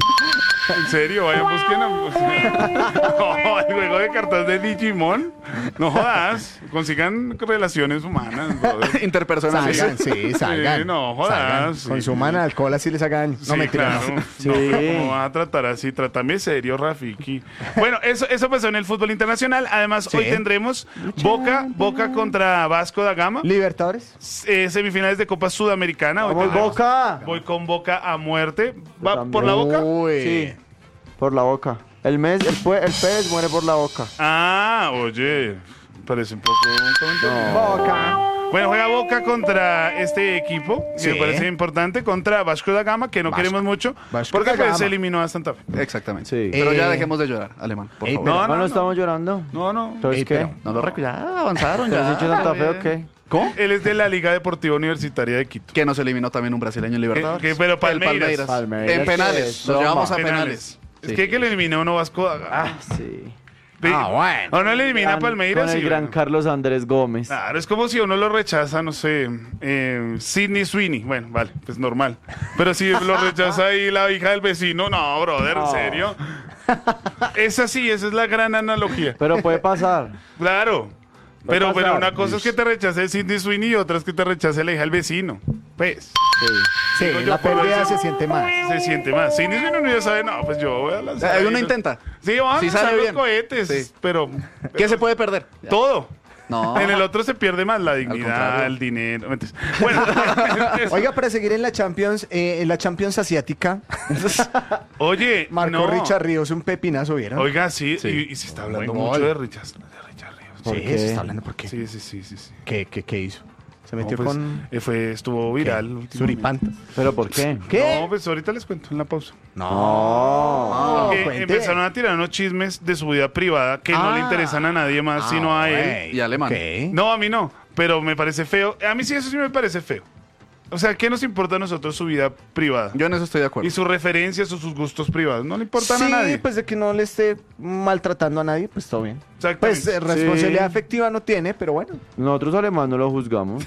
En serio, vayan, busquen. a- o sea, no, el juego de cartas de Digimon. No jodas. Consigan relaciones humanas, brother. Interpersonales. Salgan, sí, salgan. Sí, no, jodas, Salgan. sí. Consuman alcohol así les hagan. No, Sí, mentira, claro. no. Sí. No, pero ¿cómo vas a tratar así? Trátame serio, Rafiki. Bueno, eso, eso pasó en el fútbol internacional. Además, Sí. hoy tendremos Boca, Boca contra Vasco da Gama. Libertadores. Eh, semifinales de Copa Sudamericana. Hoy ¡Vamos, tendremos- Boca! Voy con Boca a muerte. Yo ¿Va también. por la Boca? Uy. Sí. Por la boca. El mes, el, pue- el pez muere por la boca. Ah, oye. Parece un poco un comentario. Boca. Bueno, juega Boca contra este equipo, que Sí. me parece importante, contra Vasco da Gama, que no Vasco. queremos mucho, Vasco porque da pues Gama. se eliminó a Santa Fe. Exactamente. Sí. Pero ya Eh, dejemos de llorar, alemán, por Ey, favor. No, No, no, no, no. estamos llorando. No, no. Entonces, Ey, ¿qué? pero- No lo recuerdo. Ya avanzaron, ¿Pero ya. has dicho Santa Fe o qué? ¿Cómo? Él es de la Liga Deportiva Universitaria de Quito. Que nos eliminó también un brasileño en Libertadores. Que- que- pero El Palmeiras. Palmeiras, En que penales. es Nos llevamos a broma. penales. Es Sí. que que le eliminó uno Vasco da Gama. Ah, sí. Ah, bueno. O no le elimina a Gran- Palmeiras. Con el y gran bueno. Carlos Andrés Gómez. Claro, es como si uno lo rechaza, no sé, eh, Sidney Sweeney. Bueno, vale, pues normal. Pero si lo rechaza ahí la hija del vecino, no, brother, ¿en No. serio? Es así, esa es la gran analogía. Pero puede pasar. Claro. Puede Pero, pero pasar. una cosa es que te rechace Sidney Sweeney y otra es que te rechace la hija del vecino. Pues, Sí. Sí, Digo yo, la por pérdida eso- se siente más. se siente más. Sidney Sweeney uno ya sabe, no, pues yo voy a lanzar. Eh, ahí uno los- intenta. Sí, vamos Sí a lanzar sale los bien. cohetes, Sí. pero, ¿Qué se puede perder? todo. No. En el otro se pierde más la dignidad, contrario. el dinero. Mentiras. Bueno, eso. Oiga, para seguir en la Champions, eh, en la Champions asiática, Oye, marcó no. Richard Ríos un pepinazo, ¿vieron? Oiga, sí, Sí. Y, y se está hablando Buen mucho gol. de Richard, de Richard Ríos. ¿Por Sí, qué? se está hablando por qué. Sí, sí, sí, sí, sí. ¿Qué, qué, qué hizo? Se No, metió pues, con eh, fue, estuvo viral. ¿qué? últimamente. Suripantas. ¿Pero por qué? ¿Qué? No, pues ahorita les cuento en la pausa. No, Porque cuente. empezaron a tirar unos chismes de su vida privada que no le Ah. interesan a nadie más, Ah, sino a él. güey. Y alemán. Ok. No, a mí no, pero me parece feo. A mí sí, eso sí me parece feo. O sea, ¿qué nos importa a nosotros su vida privada? Yo en eso estoy de acuerdo. Y sus referencias o sus gustos privados. No le importan Sí, a nadie. pues de que no le esté maltratando a nadie, pues todo bien. Exactamente. Pues eh, responsabilidad Sí. afectiva no tiene, pero bueno. Nosotros además no lo juzgamos.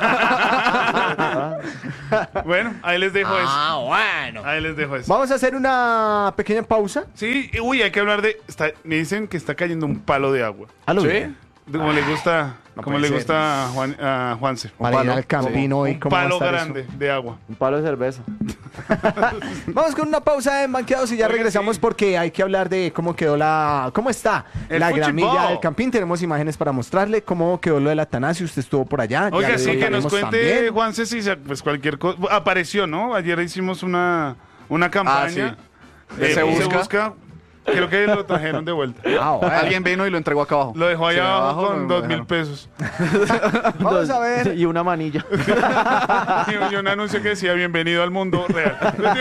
Bueno, ahí les dejo Ah, eso. bueno. Ahí les dejo eso. Vamos a hacer una pequeña pausa. Sí, y, uy, hay que hablar de... está- me dicen que está cayendo un palo de agua. Aló. ¿Sí? De Como le gusta, No como puede le ser. gusta a, Juan, a Juanse. Para ir palo. al Campino y Un cómo va a palo estar grande de agua. Un palo de cerveza. eso. Vamos con una pausa en Banqueados y ya Oiga, regresamos sí. porque hay que hablar de cómo quedó la... ¿Cómo está El la fútbol. gramilla del Campín? Tenemos imágenes para mostrarle cómo quedó lo del Atanasio. Usted estuvo por allá. ya Oiga, le sí, que nos contaremos cuente también. Juanse si se- pues cualquier cosa. Apareció, ¿no? Ayer hicimos una, una campaña. sí. De Se Busca. Creo que lo trajeron de vuelta. Ah, bueno. Alguien vino y lo entregó acá abajo. Lo dejó allá Sí, abajo con lo dos mil dejaron. pesos. Vamos a ver. Y una manilla. Y un anuncio que decía bienvenido al mundo real.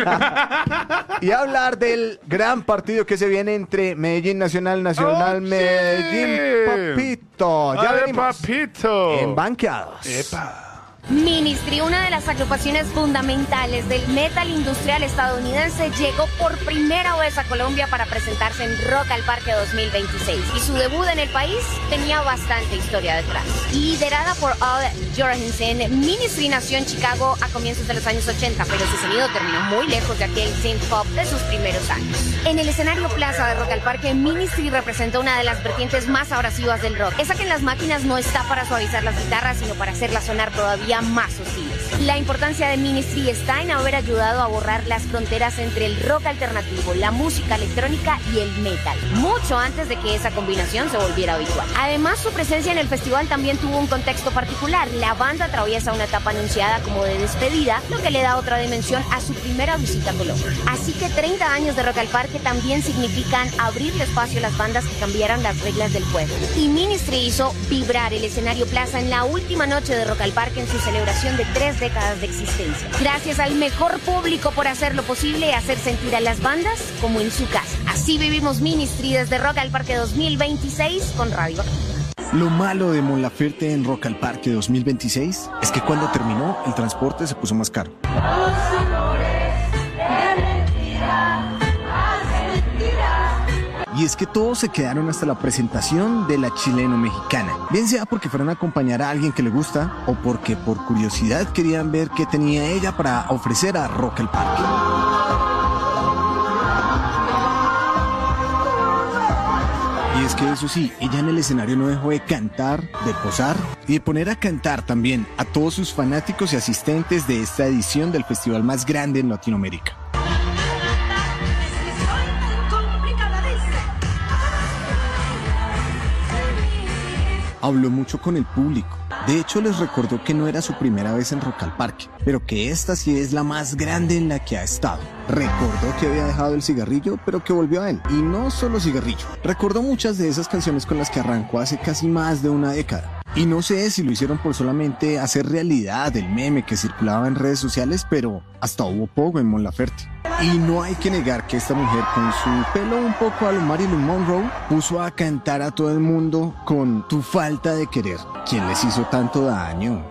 Y hablar del gran partido que se viene entre Medellín Nacional, Nacional, ¡Oh, sí! Medellín, Papito. Ya ¡Ay, venimos papito! en Banqueados. Epa. Ministry, una de las agrupaciones fundamentales del metal industrial estadounidense, llegó por primera vez a Colombia para presentarse en Rock al Parque dos mil veintiséis. Y su debut en el país tenía bastante historia detrás. Liderada por Al Jorgensen, Ministry nació en Chicago a comienzos de los años ochenta, pero su sonido terminó muy lejos de aquel synth pop de sus primeros años. En el escenario Plaza de Rock al Parque, Ministry representó una de las vertientes más abrasivas del rock. Esa que en las máquinas no está para suavizar las guitarras, sino para hacerlas sonar todavía más hostiles. La importancia de Ministry está en haber ayudado a borrar las fronteras entre el rock alternativo, la música electrónica y el metal, mucho antes de que esa combinación se volviera habitual. Además, su presencia en el festival también tuvo un contexto particular. La banda atraviesa una etapa anunciada como de despedida, lo que le da otra dimensión a su primera visita a Colombia. Así que treinta años de Rock al Parque también significan abrirle espacio a las bandas que cambiaran las reglas del juego. Y Ministry hizo vibrar el escenario Plaza en la última noche de Rock al Parque en su celebración de tres décadas de existencia. Gracias al mejor público por hacer lo posible y hacer sentir a las bandas como en su casa. Así vivimos Ministry desde Rock al Parque dos mil veintiséis con Radio Activa. Lo malo de Mon Laferte en Rock al Parque dos mil veintiséis es que cuando terminó, el transporte se puso más caro. Y es que todos se quedaron hasta la presentación de la chileno-mexicana. Bien sea porque fueron a acompañar a alguien que le gusta o porque por curiosidad querían ver qué tenía ella para ofrecer a Rock al Parque. Y es que eso sí, ella en el escenario no dejó de cantar, de posar y de poner a cantar también a todos sus fanáticos y asistentes de esta edición del festival más grande en Latinoamérica. Habló mucho con el público. De hecho, les recordó que no era su primera vez en Rock al Parque, pero que esta sí es la más grande en la que ha estado. Recordó que había dejado el cigarrillo, pero que volvió a él. Y no solo cigarrillo. Recordó muchas de esas canciones con las que arrancó hace casi más de una década. Y no sé si lo hicieron por solamente hacer realidad el meme que circulaba en redes sociales, pero hasta hubo poco en Mon Laferte. Y no hay que negar que esta mujer, con su pelo un poco a lo Marilyn Monroe, puso a cantar a todo el mundo con Tu falta de querer. ¿Quién les hizo tanto daño?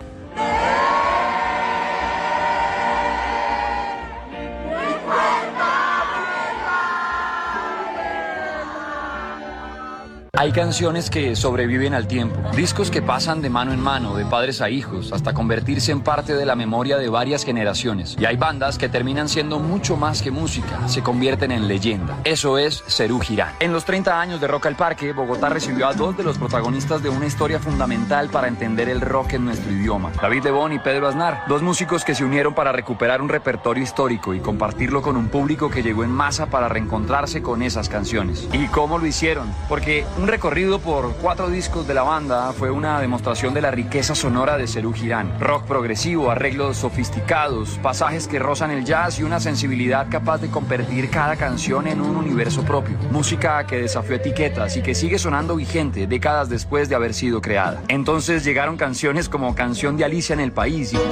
Hay canciones que sobreviven al tiempo, discos que pasan de mano en mano, de padres a hijos, hasta convertirse en parte de la memoria de varias generaciones. Y hay bandas que terminan siendo mucho más que música, se convierten en leyenda. Eso es Serú Girán. En los treinta años de Rock al Parque, Bogotá recibió a dos de los protagonistas de una historia fundamental para entender el rock en nuestro idioma. David Lebón y Pedro Aznar, dos músicos que se unieron para recuperar un repertorio histórico y compartirlo con un público que llegó en masa para reencontrarse con esas canciones. ¿Y cómo lo hicieron? Porque un recorrido por cuatro discos de la banda fue una demostración de la riqueza sonora de Serú Girán. Rock progresivo, arreglos sofisticados, pasajes que rozan el jazz y una sensibilidad capaz de convertir cada canción en un universo propio. Música que desafió etiquetas y que sigue sonando vigente décadas después de haber sido creada. Entonces llegaron canciones como Canción de Alicia en el País y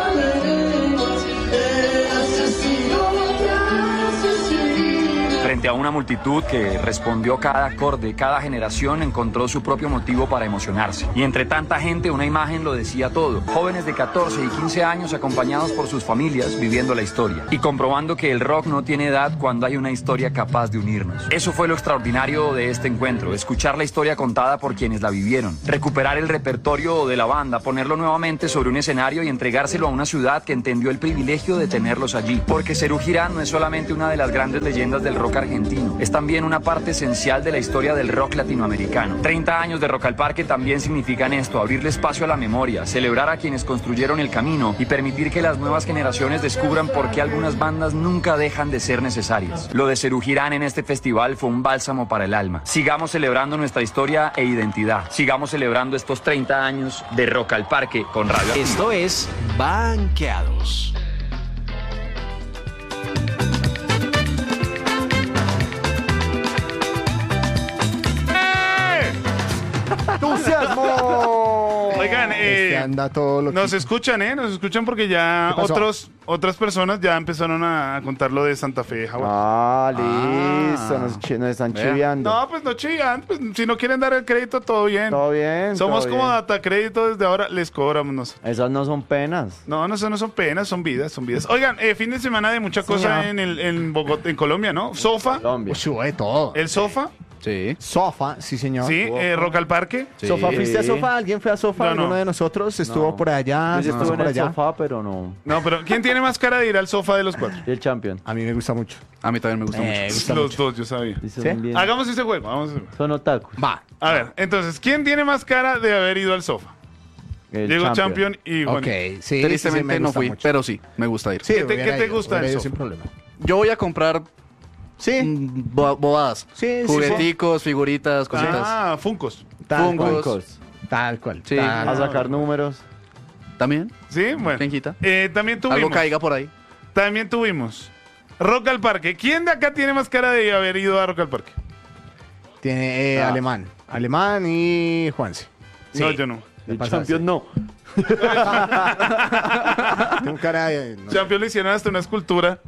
frente a una multitud que respondió cada acorde, cada generación encontró su propio motivo para emocionarse. Y entre tanta gente una imagen lo decía todo. Jóvenes de catorce y quince años acompañados por sus familias viviendo la historia y comprobando que el rock no tiene edad cuando hay una historia capaz de unirnos. Eso fue lo extraordinario de este encuentro, escuchar la historia contada por quienes la vivieron, recuperar el repertorio de la banda, ponerlo nuevamente sobre un escenario y entregárselo a una ciudad que entendió el privilegio de tenerlos allí. Porque Serú Girán no es solamente una de las grandes leyendas del rock argentino, es también una parte esencial de la historia del rock latinoamericano. treinta años de Rock al Parque también significan esto, abrirle espacio a la memoria, celebrar a quienes construyeron el camino y permitir que las nuevas generaciones descubran por qué algunas bandas nunca dejan de ser necesarias. Lo de Serú Girán en este festival fue un bálsamo para el alma. Sigamos celebrando nuestra historia e identidad. Sigamos celebrando estos treinta años de Rock al Parque con Radio Activa. Esto es Banqueados. ¡Entusiasmo! Oigan, eh, Este anda todo lo nos escuchan, ¿eh? Nos escuchan porque ya ¿Qué pasó? otros, otras personas ya empezaron a contar lo de Santa Fe de Jaguar. Ah, listo, nos, chi- nos están Vea. chiviando. No, pues no chigan, pues si no quieren dar el crédito, todo bien. Todo bien. Somos todo como bien. data crédito, desde ahora les cobramos. nosotros. Esas no son penas. No, no, eso no son penas, son vidas, son vidas. Oigan, eh, fin de semana de mucha cosa ya. en, el, en Bogotá, en Colombia, ¿no? Sofa, Colombia. Uy, sube todo. el Sofa, Sí. Sofá, sí señor. sí, eh, Rock al Parque. Sí. Sofá, ¿fuiste a Sofá? ¿Alguien fue a Sofá? Yo no. ¿Alguno de nosotros estuvo No. por allá? Yo sí ¿No estuve en por el allá? sofá, pero no. No, pero ¿quién tiene más cara de ir al Sofa de los cuatro? Y el champion. A mí me gusta mucho. A mí también me gusta Me mucho. gusta Los mucho. dos, yo sabía. Sí, son ¿Sí? bien- Hagamos ese juego, vamos a ese juego. Son otakus. Va. A ver, entonces, ¿quién tiene más cara de haber ido al Sofa? El Diego champion. Champion y Juan. Ok, sí. sí, sí, Tristemente me no gusta fui, mucho. pero sí, me gusta ir. Sí, ¿Qué te- hubiera qué te ido, gusta hubiera del ido Sofá? sin problema. Yo voy a comprar Sí, mm, bo- bobadas. Sí, sí, Jugueticos, figuritas, cositas. Ah, Funcos. tal Funkos. cual. Tal cual. Sí. tal A cual. sacar números. ¿También? Sí, bueno. ¿Quién quita? Eh, también Algo tuvimos. caiga por ahí. También tuvimos. Rock al Parque. ¿Quién de acá tiene más cara de haber ido a Rock al Parque? Tiene eh, Ah. Alemán. Alemán y Juanse. No, yo no. El pasaste. champion no. Tengo cara de... no. Champion le hicieron hasta una escultura.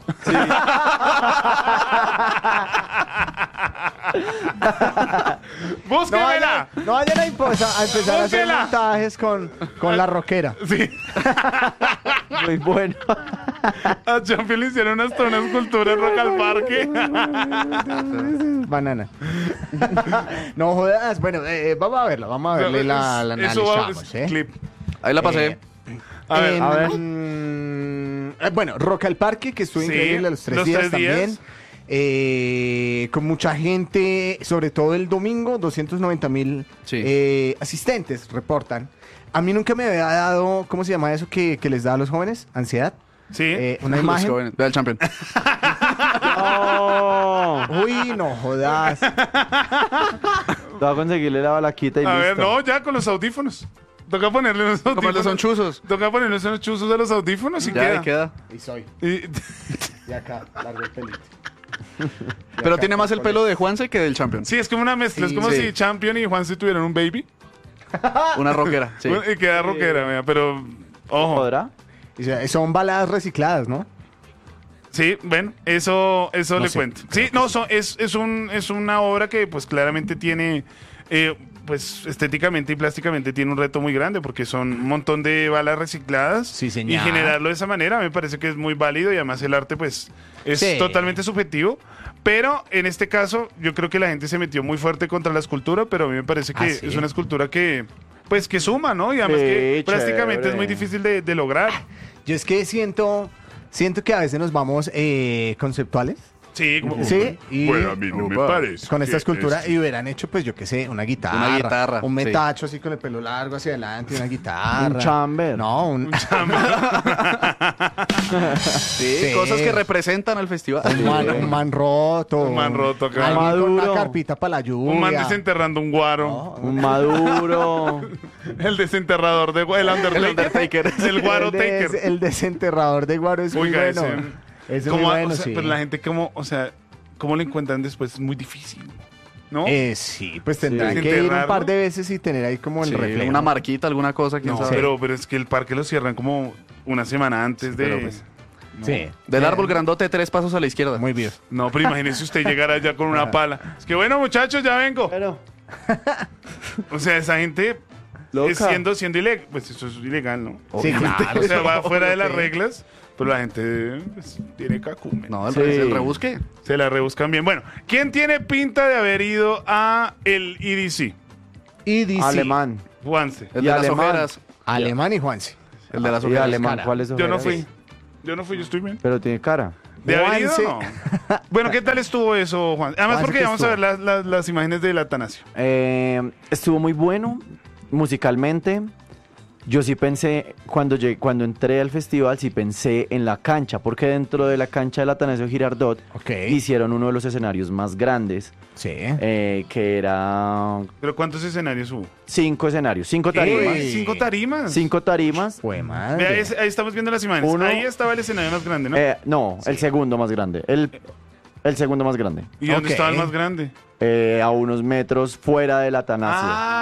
No ¡Búsquemela! vayan, no vayan a, imposa- a empezar a hacer Búsquela. montajes con, con la rockera. Sí. Muy bueno. A Champion le hicieron hasta una escultura en Rock al Parque. Banana. No jodas. Bueno, eh, eh, vamos a verla. Vamos a verle la, la Eso va- analizamos, ¿eh? clip. Ahí la pasé. Eh, A ver, En- a ver. mm, eh, bueno, Rock al Parque, que estuvo Sí, increíble los tres los días tres también. días. Eh, con mucha gente, sobre todo el domingo, doscientos noventa mil Sí. eh, asistentes reportan. A mí nunca me había dado, ¿cómo se llama eso que, que les da a los jóvenes? ¿Ansiedad? sí. Eh, una Los imagen. jóvenes. Ve al champion. No. Uy, no jodas. Te voy a conseguirle la balaquita y a listo. ver, no, ya con los audífonos. Toca ponerle unos audífonos. Como el de son chuzos. Toca ponerle unos chuzos a los audífonos y Ya, queda. ahí queda. Y soy. Y- Y acá, largo el pelito. Y Pero acá, tiene más el con pelo de Juanse que del champion. sí, es como una mezcla. Sí, es como sí. si Champion y Juan se tuvieran un baby. Una rockera. Sí. Y queda rockera, mira, pero. Ojo. ¿Podrá? Y sea, son baladas recicladas, ¿no? Sí, ven, eso, eso No le sé, cuento. creo Sí, que no, son- es, es, un, es una obra que pues claramente tiene, eh, pues estéticamente y plásticamente tiene un reto muy grande porque son un montón de balas recicladas. Sí, Y señor. generarlo de esa manera me parece que es muy válido y además el arte pues es Sí. totalmente subjetivo. Pero en este caso yo creo que la gente se metió muy fuerte contra la escultura, pero a mí me parece que ¿Ah, sí? es una escultura que pues que suma, ¿no? Y además Sí, que plásticamente es muy chévere. difícil de, de lograr. Yo es que siento, siento que a veces nos vamos eh, conceptuales. Sí, como, Sí, y bueno, a mí no me Upa. parece. con esta que escultura es- y hubieran hecho, pues yo qué sé, una guitarra. Una guitarra, Un sí. metacho así con el pelo largo hacia adelante, una guitarra. Un chamber. No, un, Sí, Sí. cosas que representan al festival. un man, un man roto. Un man roto acá. Alguien con Maduro. una carpita para la lluvia. Un man desenterrando un guaro. No, Un maduro. El desenterrador de gu- el Undertaker. El Undertaker. El guaro el, des- taker. el desenterrador de Guaro es muy Oiga, bueno. ese- Ese es ¿Cómo, muy o bueno, sea, sí. pero la gente como, o sea, ¿cómo lo encuentran después? Es muy difícil, ¿no? Eh, sí, pues tendrán Sí. que ir un Enterrarlo. par de veces y tener ahí como el Sí, reflejo. una marquita, alguna cosa, quién no, sabe. pero, pero es que el parque lo cierran como una semana antes de, pero pues, Sí. Del árbol grandote, tres pasos a la izquierda. Muy bien. No, pero imagínese usted llegar allá con una pala. Es que bueno, muchachos, ya vengo. Pero, O sea, esa gente Loca. es siendo, siendo ilegal. Pues eso es ilegal, ¿no? Sí, claro. O sea, va fuera de las Sí. reglas, pero la gente pues, tiene cacumen. No, el, Sí. re- el rebusque. Se la rebuscan bien. Bueno, ¿quién tiene pinta de haber ido a el E D C? Y dice alemán. Juanse. El Y de las alemán. ojeras. Alemán y Juanse. El de las Y ojeras. alemán, cara. ¿cuál es Yo no ojeras? fui. Yo no fui, yo estoy bien. Pero tiene cara. ¿De haber ido? Juanse. No. Bueno, ¿qué tal estuvo eso, Juan? Además, Juanse, porque ¿qué vamos a ver estuvo? las, las- las imágenes del Atanasio. Eh, estuvo muy bueno musicalmente. Yo sí pensé, cuando, llegué, cuando entré al festival, sí pensé en la cancha, porque dentro de la cancha del Atanasio Girardot Ok. hicieron uno de los escenarios más grandes, Sí. eh, que era ¿Pero cuántos escenarios hubo? cinco escenarios, cinco tarimas. ¿Qué? ¿Cinco tarimas? Cinco tarimas. Fue Vea, madre. ese- ahí estamos viendo las imágenes. Uno- Ahí estaba el escenario más grande, ¿no? Eh, no, el segundo más grande. El, el segundo más grande. ¿Y dónde ok. estaba el más grande? Eh, a unos metros fuera del Atanasio.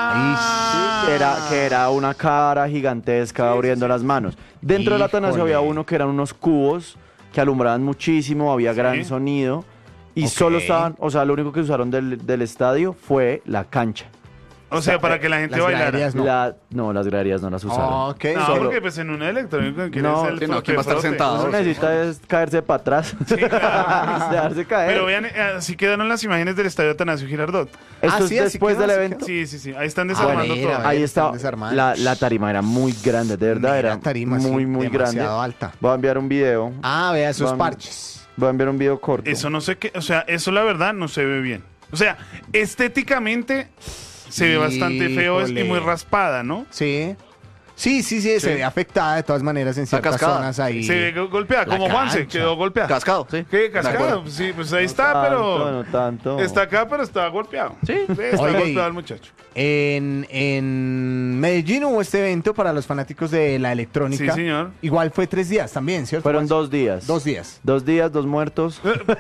Ah, Que era, que era una cara gigantesca abriendo las manos. Dentro del Atanasio Híjole. había uno que eran unos cubos que alumbraban muchísimo, había Sí. gran sonido. Y Ok. solo estaban, o sea, lo único que usaron del, del estadio fue la cancha. O sea, para que la gente Las bailara. graderías No, no. la, no las graderías no las usaron. Ok. No, Solo- porque pues en una electrónica que No, el sí, no, frote, ¿quién va a estar frote. sentado? Uno necesita es caerse para atrás. Dejarse caer. Pero vean, eh, así quedaron las imágenes del estadio Atanasio Girardot. Esto Ah, es sí, así después quedó, del así evento. Sí, sí, sí. Ahí están Ah, desarmando bueno, todo. mira, Ahí están está. desarmando. La, la tarima era muy grande, de verdad. Mira, Era tarima, sí, muy, muy grande. demasiado alta. Voy a enviar un video. Ah, vea esos Vamos. parches. Voy a enviar un video corto. Eso no sé qué, o sea, eso la verdad no se ve bien. O sea, estéticamente se ve bastante feo es- y Híjole. muy raspada, ¿no? Sí. Sí, sí, sí, se ve afectada de todas maneras en ciertas cascada. zonas ahí. Se ve go- golpeada, La como Juanse, cancha. quedó golpeada. Cascado, sí. ¿Qué? De Cascado. acuerdo. Sí, pues ahí está, Tanto, pero. no tanto. Está acá, pero está golpeado. Sí. está Oiga, y- golpeado el muchacho. En, en Medellín hubo este evento para los fanáticos de la electrónica. Sí, señor. Igual fue tres días también, ¿cierto? Fueron Juanse? dos días. Dos días. Dos días, dos muertos.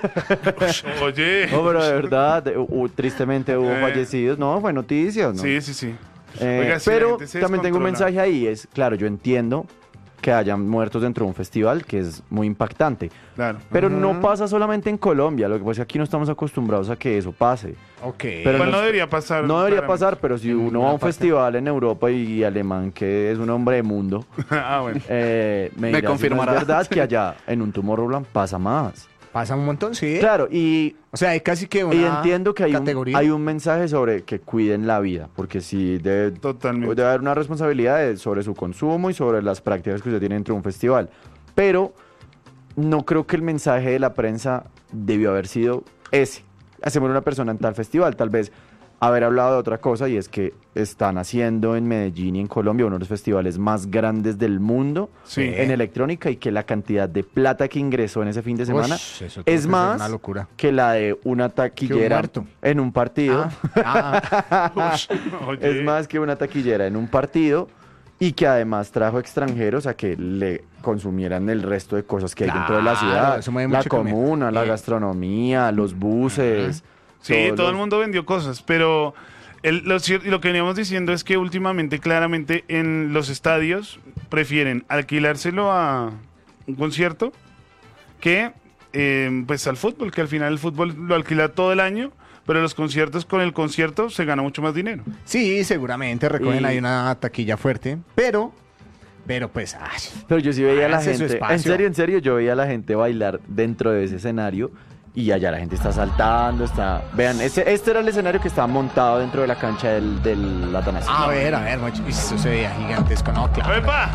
Oye. No, pero de verdad, de- hu- tristemente hubo Eh. fallecidos. No, fue noticias, ¿no? Sí, sí, sí. Eh, Oiga, sí, la pero gente se también tengo un descontrola. mensaje ahí. Es, claro, yo entiendo que hayan muertos dentro de un festival, que es muy impactante. Claro. Pero no pasa solamente en Colombia. Lo que pasa es que aquí no estamos acostumbrados a que eso pase. Ok. Pero Igual no nos- debería pasar. No debería claramente. pasar, pero si uno va a un festival en Europa y alemán, que es un hombre de mundo, ah, bueno. eh, me, Me dirá si no confirmará. es verdad que allá en un Tomorrowland pasa más. Pasa un montón, sí. Claro, y, O sea, hay casi que una y entiendo que hay un, categoría. hay un mensaje sobre que cuiden la vida, porque sí debe, Totalmente. debe haber una responsabilidad de- sobre su consumo y sobre las prácticas que usted tiene dentro de un festival. Pero no creo que el mensaje de la prensa debió haber sido ese. Hacemos una persona en tal festival, tal vez haber hablado de otra cosa, y es que están haciendo en Medellín y en Colombia uno de los festivales más grandes del mundo Sí. en electrónica, y que la cantidad de plata que ingresó en ese fin de Ush, semana eso tuvo es que ser más una locura. que la de una taquillera muerto. en un partido. Ah, Oye. Es más que una taquillera en un partido, y que además trajo extranjeros a que le consumieran el resto de cosas que hay dentro de la Claro, ciudad. eso mueve La mucho economía. comuna, la Sí. gastronomía, los buses. Sí, todos todo el los- mundo vendió cosas, pero el- lo, cier- lo que veníamos diciendo es que últimamente, claramente, en los estadios prefieren alquilárselo a un concierto que eh, pues al fútbol, que al final el fútbol lo alquila todo el año, pero los conciertos, con el concierto se gana mucho más dinero. sí, seguramente recogen Y- ahí una taquilla fuerte, pero, pero pues, ay, Pero yo sí veía a la Háganse su gente, en espacio. serio, en serio, yo veía a la gente bailar dentro de ese escenario, y allá la gente está saltando, está... Vean, ese, este era el escenario que estaba montado dentro de la cancha del, del Atanasio. a ver, a ver, mucho- eso se veía gigantesco, no, claro. ¡Epa!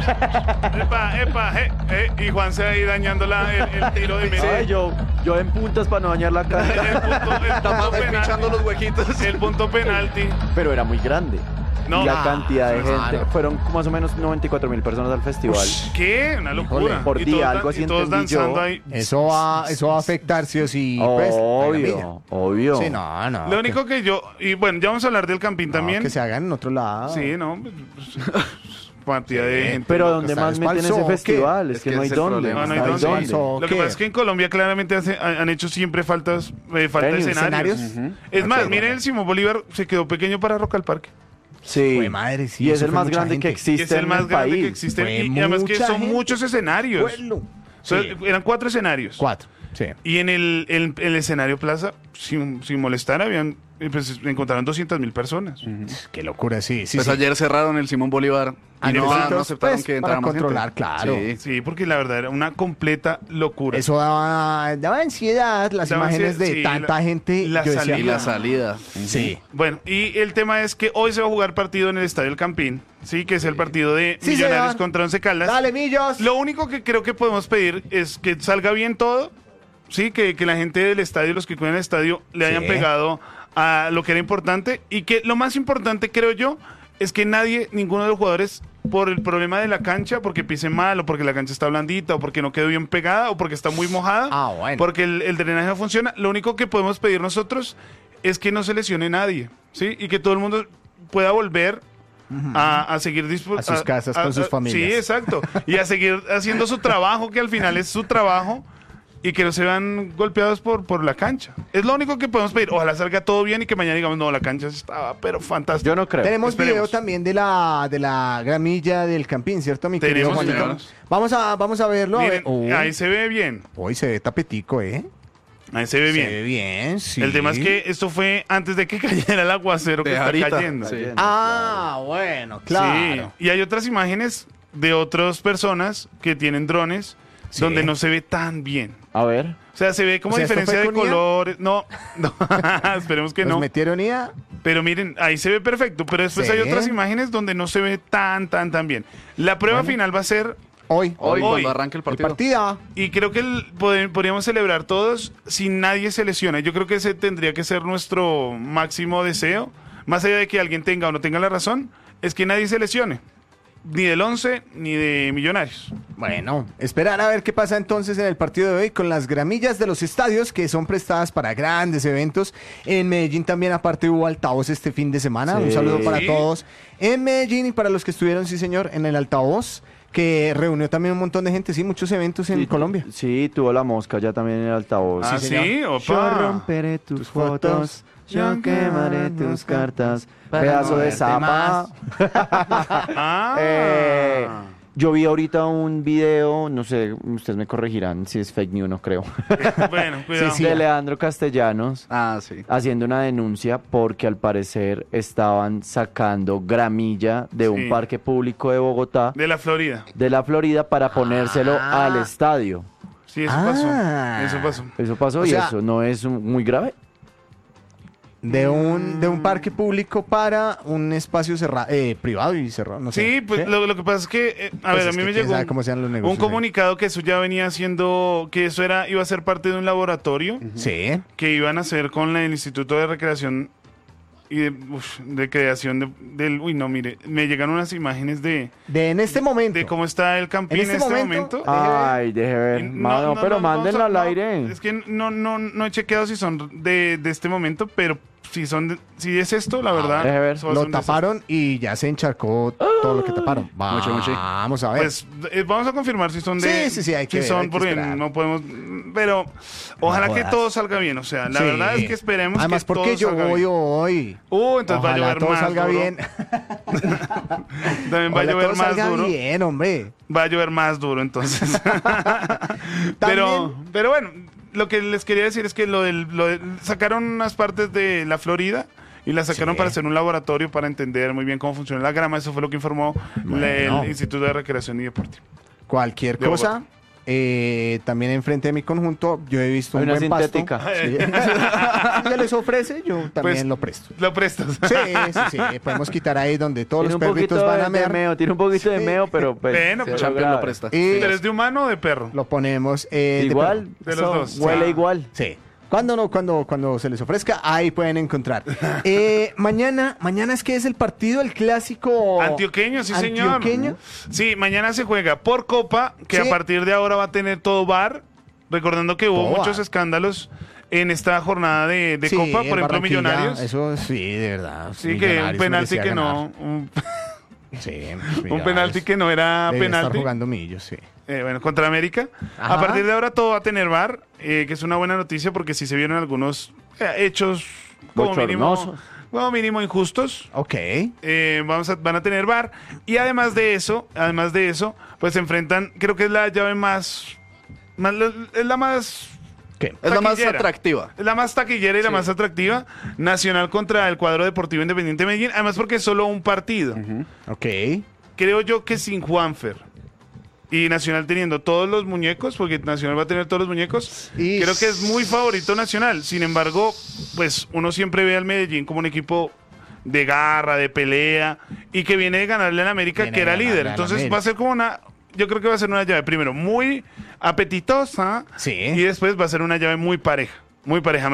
¡Epa, epa! eh, eh, y Juan se ahí dañando la- el, el tiro de medio. Ay, yo, yo en puntas para no dañar la El cancha, punto, el punto Tapando y penalti. pinchando los huequitos. El punto penalti. pero era muy grande. No. Y la Ah, cantidad de claro. gente, fueron más o menos noventa y cuatro mil personas al festival. ¿Qué? Una locura. Híjole, por Y día, todos algo dan- así y todos entendí yo. danzando ahí. Eso va, eso va a afectar sí o sí, pues, la Obvio, gramilla. obvio. Sí, no, no. Lo único que yo, y bueno, ya vamos a hablar del Campín que, no, también. que se hagan en otro lado. Sí, no, pues, pues, cantidad de gente. Pero loca. donde ¿sabes más cuál meten ese son? festival, ¿Qué? es Es que que no hay ese es el dónde. problema. No, no hay ¿Hay dónde. dónde? Lo que ¿Qué? pasa es que en Colombia claramente hace- han han hecho siempre faltas, eh, falta de Venues, escenarios. ¿escenarios? Es más, Ok. miren, el Simón Bolívar se quedó pequeño para Rock al Parque. Sí. Jue madre, sí, y es eso el fue más mucha grande gente. que Y existe es el en más el grande país. que existe. Fue Y, y además que mucha son gente. muchos escenarios. Pueblo. Sí. Entonces, eran cuatro escenarios. Cuatro, sí. Y en el, el- el escenario plaza, sin, sin molestar, habían pues, encontraron doscientas mil personas. Qué locura, sí. sí Pues sí. ayer cerraron el Simón Bolívar Ah, y no, necesitos, no aceptaron pues, que para entrara más gente. controlar, claro. Sí. Sí, porque la verdad era una completa locura. Eso daba, daba ansiedad, las Daba imágenes ansiedad, de sí, tanta la- gente. la yo decía, Y la salida. Sí. Bueno, y el tema es que hoy se va a jugar partido en el Estadio El Campín, sí, que es el partido de Sí, Millonarios señor. contra Once Caldas. Dale, Millos. Lo único que creo que podemos pedir es que salga bien todo, sí, que, que la gente del estadio, los que cuidan el estadio, le Sí. hayan pegado a lo que era importante y que lo más importante, creo yo, es que nadie, ninguno de los jugadores, por el problema de la cancha, porque pise mal o porque la cancha está blandita o porque no quedó bien pegada o porque está muy mojada, Ah, bueno. porque el, el drenaje no funciona, lo único que podemos pedir nosotros es que no se lesione nadie, ¿sí? Y que todo el mundo pueda volver a, a seguir disfrutando. A sus casas con sus familias. Sí, exacto. Y a seguir haciendo su trabajo, que al final es su trabajo, y que no se vean golpeados por, por la cancha. Es lo único que podemos pedir. Ojalá salga todo bien y que mañana digamos, no, la cancha estaba, pero fantástica. Yo no creo. Tenemos Esperemos. video también de la de la gramilla del Campín, ¿cierto, mi querido Tenemos, Juanito? tenemos. Vamos a, vamos a verlo. a Miren, ver. Uy, ahí se ve bien. Uy, se ve tapetico, ¿eh? Ahí se ve bien. Se ve bien, sí. El tema es que esto fue antes de que cayera el aguacero que De está ahorita, cayendo. sí. Ah, bueno, claro. Sí. Y hay otras imágenes de otras personas que tienen drones Sí. donde no se ve tan bien. A ver. O sea, se ve como O sea, ¿esto diferencia fue de con I A? colores. No, no. Esperemos que ¿Nos no. metieron I A? Pero miren, ahí se ve perfecto. Pero después Sí. hay otras imágenes donde no se ve tan, tan, tan bien. La prueba final va a ser, Hoy. Hoy, Hoy. cuando arranque el El partido. partida. y creo que el- pod- podríamos celebrar todos si nadie se lesiona. Yo creo que ese tendría que ser nuestro máximo deseo. Más allá de que alguien tenga o no tenga la razón, es que nadie se lesione. Ni del once, ni de Millonarios. Bueno, esperar a ver qué pasa entonces en el partido de hoy con las gramillas de los estadios que son prestadas para grandes eventos. En Medellín también aparte hubo altavoz este fin de semana. Sí. Un saludo para Sí. todos en Medellín y para los que estuvieron, sí señor, en el altavoz, que reunió también un montón de gente, sí, muchos eventos en Sí, Colombia. Sí, tuvo la mosca ya también en el altavoz. Ah, señor. sí, Yo opa. romperé tus, Tus fotos, fotos, yo quemaré tus cartas, para pedazo no de verte zapa. más. Ah. Eh, yo vi ahorita un video, no sé, ustedes me corregirán si es fake news, no creo, Bueno, cuidado. Sí, sí. de Leandro Castellanos Ah, sí. haciendo una denuncia porque al parecer estaban sacando gramilla de Sí. un parque público de Bogotá, De la Florida. de la Florida, para ponérselo Ah. al estadio. Sí, eso Ah. pasó. Eso pasó. Eso pasó O y sea- eso no es un- muy grave. De un, de un parque público para un espacio cerrado, eh, privado y cerrado, no sé. Sí, pues Lo, lo que pasa es que, eh, a Pues ver, a es mí que me quién llegó sabe un, cómo sean los un negocios ahí. comunicado que eso ya venía siendo, que eso era iba a ser parte de un laboratorio Sí. que iban a hacer con la- el Instituto de Recreación y de, uf, de creación de, del... Uy, no, mire, me llegan unas imágenes de, De en este momento. de cómo está el Campín En en este este, momento, momento. Ay, deje ver. Y Mano, pero no, mándenlo no, al no, aire. Es que no, no, no he chequeado si son de, de este momento, pero si son de- si es esto, la verdad. deje ver. eso va a Lo ser un desastre. taparon y ya se encharcó todo lo que taparon. Mucho, mucho. Vamos a ver. Pues eh, vamos a confirmar si son de. Sí, sí, sí, hay que si ver, son hay que porque esperar. no podemos. Pero ojalá que jodas. todo salga bien. O sea, la Sí. verdad es que esperemos Además, que porque todo yo salga voy bien. hoy. Uh, entonces va a Ojalá llover todo más salga duro. bien. También va a Ojalá llover todo más salga duro. bien, hombre. Va a llover más duro, entonces. pero, pero bueno, lo que les quería decir es que lo del, lo del- sacaron unas partes de la Florida y las sacaron Sí. para hacer un laboratorio para entender muy bien cómo funciona la grama. Eso fue lo que informó la- Bueno. el Instituto de Recreación y Deporte. Cualquier De cosa. Bogotá. eh, también enfrente de mi conjunto, yo he visto Hay un una buen sintética. pasto. Sí. Se les ofrece, yo también Pues, lo presto. Lo prestas. Sí, sí, sí. Podemos quitar ahí donde todos Tiene los un poquito perritos van a de, de mear. meo, tiene un poquito de Sí. meo, pero pues, Bueno, cero pues, Champion grave. lo presta. Y ¿Pero es de humano o de perro? lo ponemos eh, de Igual, perro. De los eso dos. huele Ah. igual. Sí. Cuando no, cuando, cuando se les ofrezca, ahí pueden encontrar. Eh, mañana, mañana es que es el partido, el clásico Antioqueño, sí, señor. Antioqueño. Sí, mañana se juega por Copa, que Sí. a partir de ahora va a tener todo bar. Recordando que hubo Todo muchos bar. escándalos en esta jornada de, de Sí, Copa, el por ejemplo, Barranquilla, Millonarios. Eso sí, de verdad. Sí, que un Millonarios penalti merecía que ganar. no. Un, Sí, un penalti que no era Debía penalti. estar jugando Millos, sí. Eh, bueno, contra América. Ajá. A partir de ahora todo va a tener bar, eh, que es una buena noticia porque sí se vieron algunos eh, hechos como mínimo, Bochornosos. como mínimo injustos. Ok. Eh, vamos a, van a tener bar y además de eso, además de eso, pues se enfrentan, creo que es la llave más más la- es la más... ¿Qué? Es la más taquillera. atractiva. Es la más taquillera y la Sí. más atractiva. Nacional contra el cuadro deportivo Independiente Medellín. Además porque es solo un partido. Ok. Creo yo que sin Juanfer y Nacional teniendo todos los muñecos, porque Nacional va a tener todos los muñecos, Y- creo que es muy favorito Nacional. Sin embargo, pues uno siempre ve al Medellín como un equipo de garra, de pelea, y que viene de ganarle al América, Viene que era de ganarle líder. al Entonces América. va a ser como una... Yo creo que va a ser una llave, primero, muy apetitosa, Sí. y después va a ser una llave muy pareja. Muy pareja.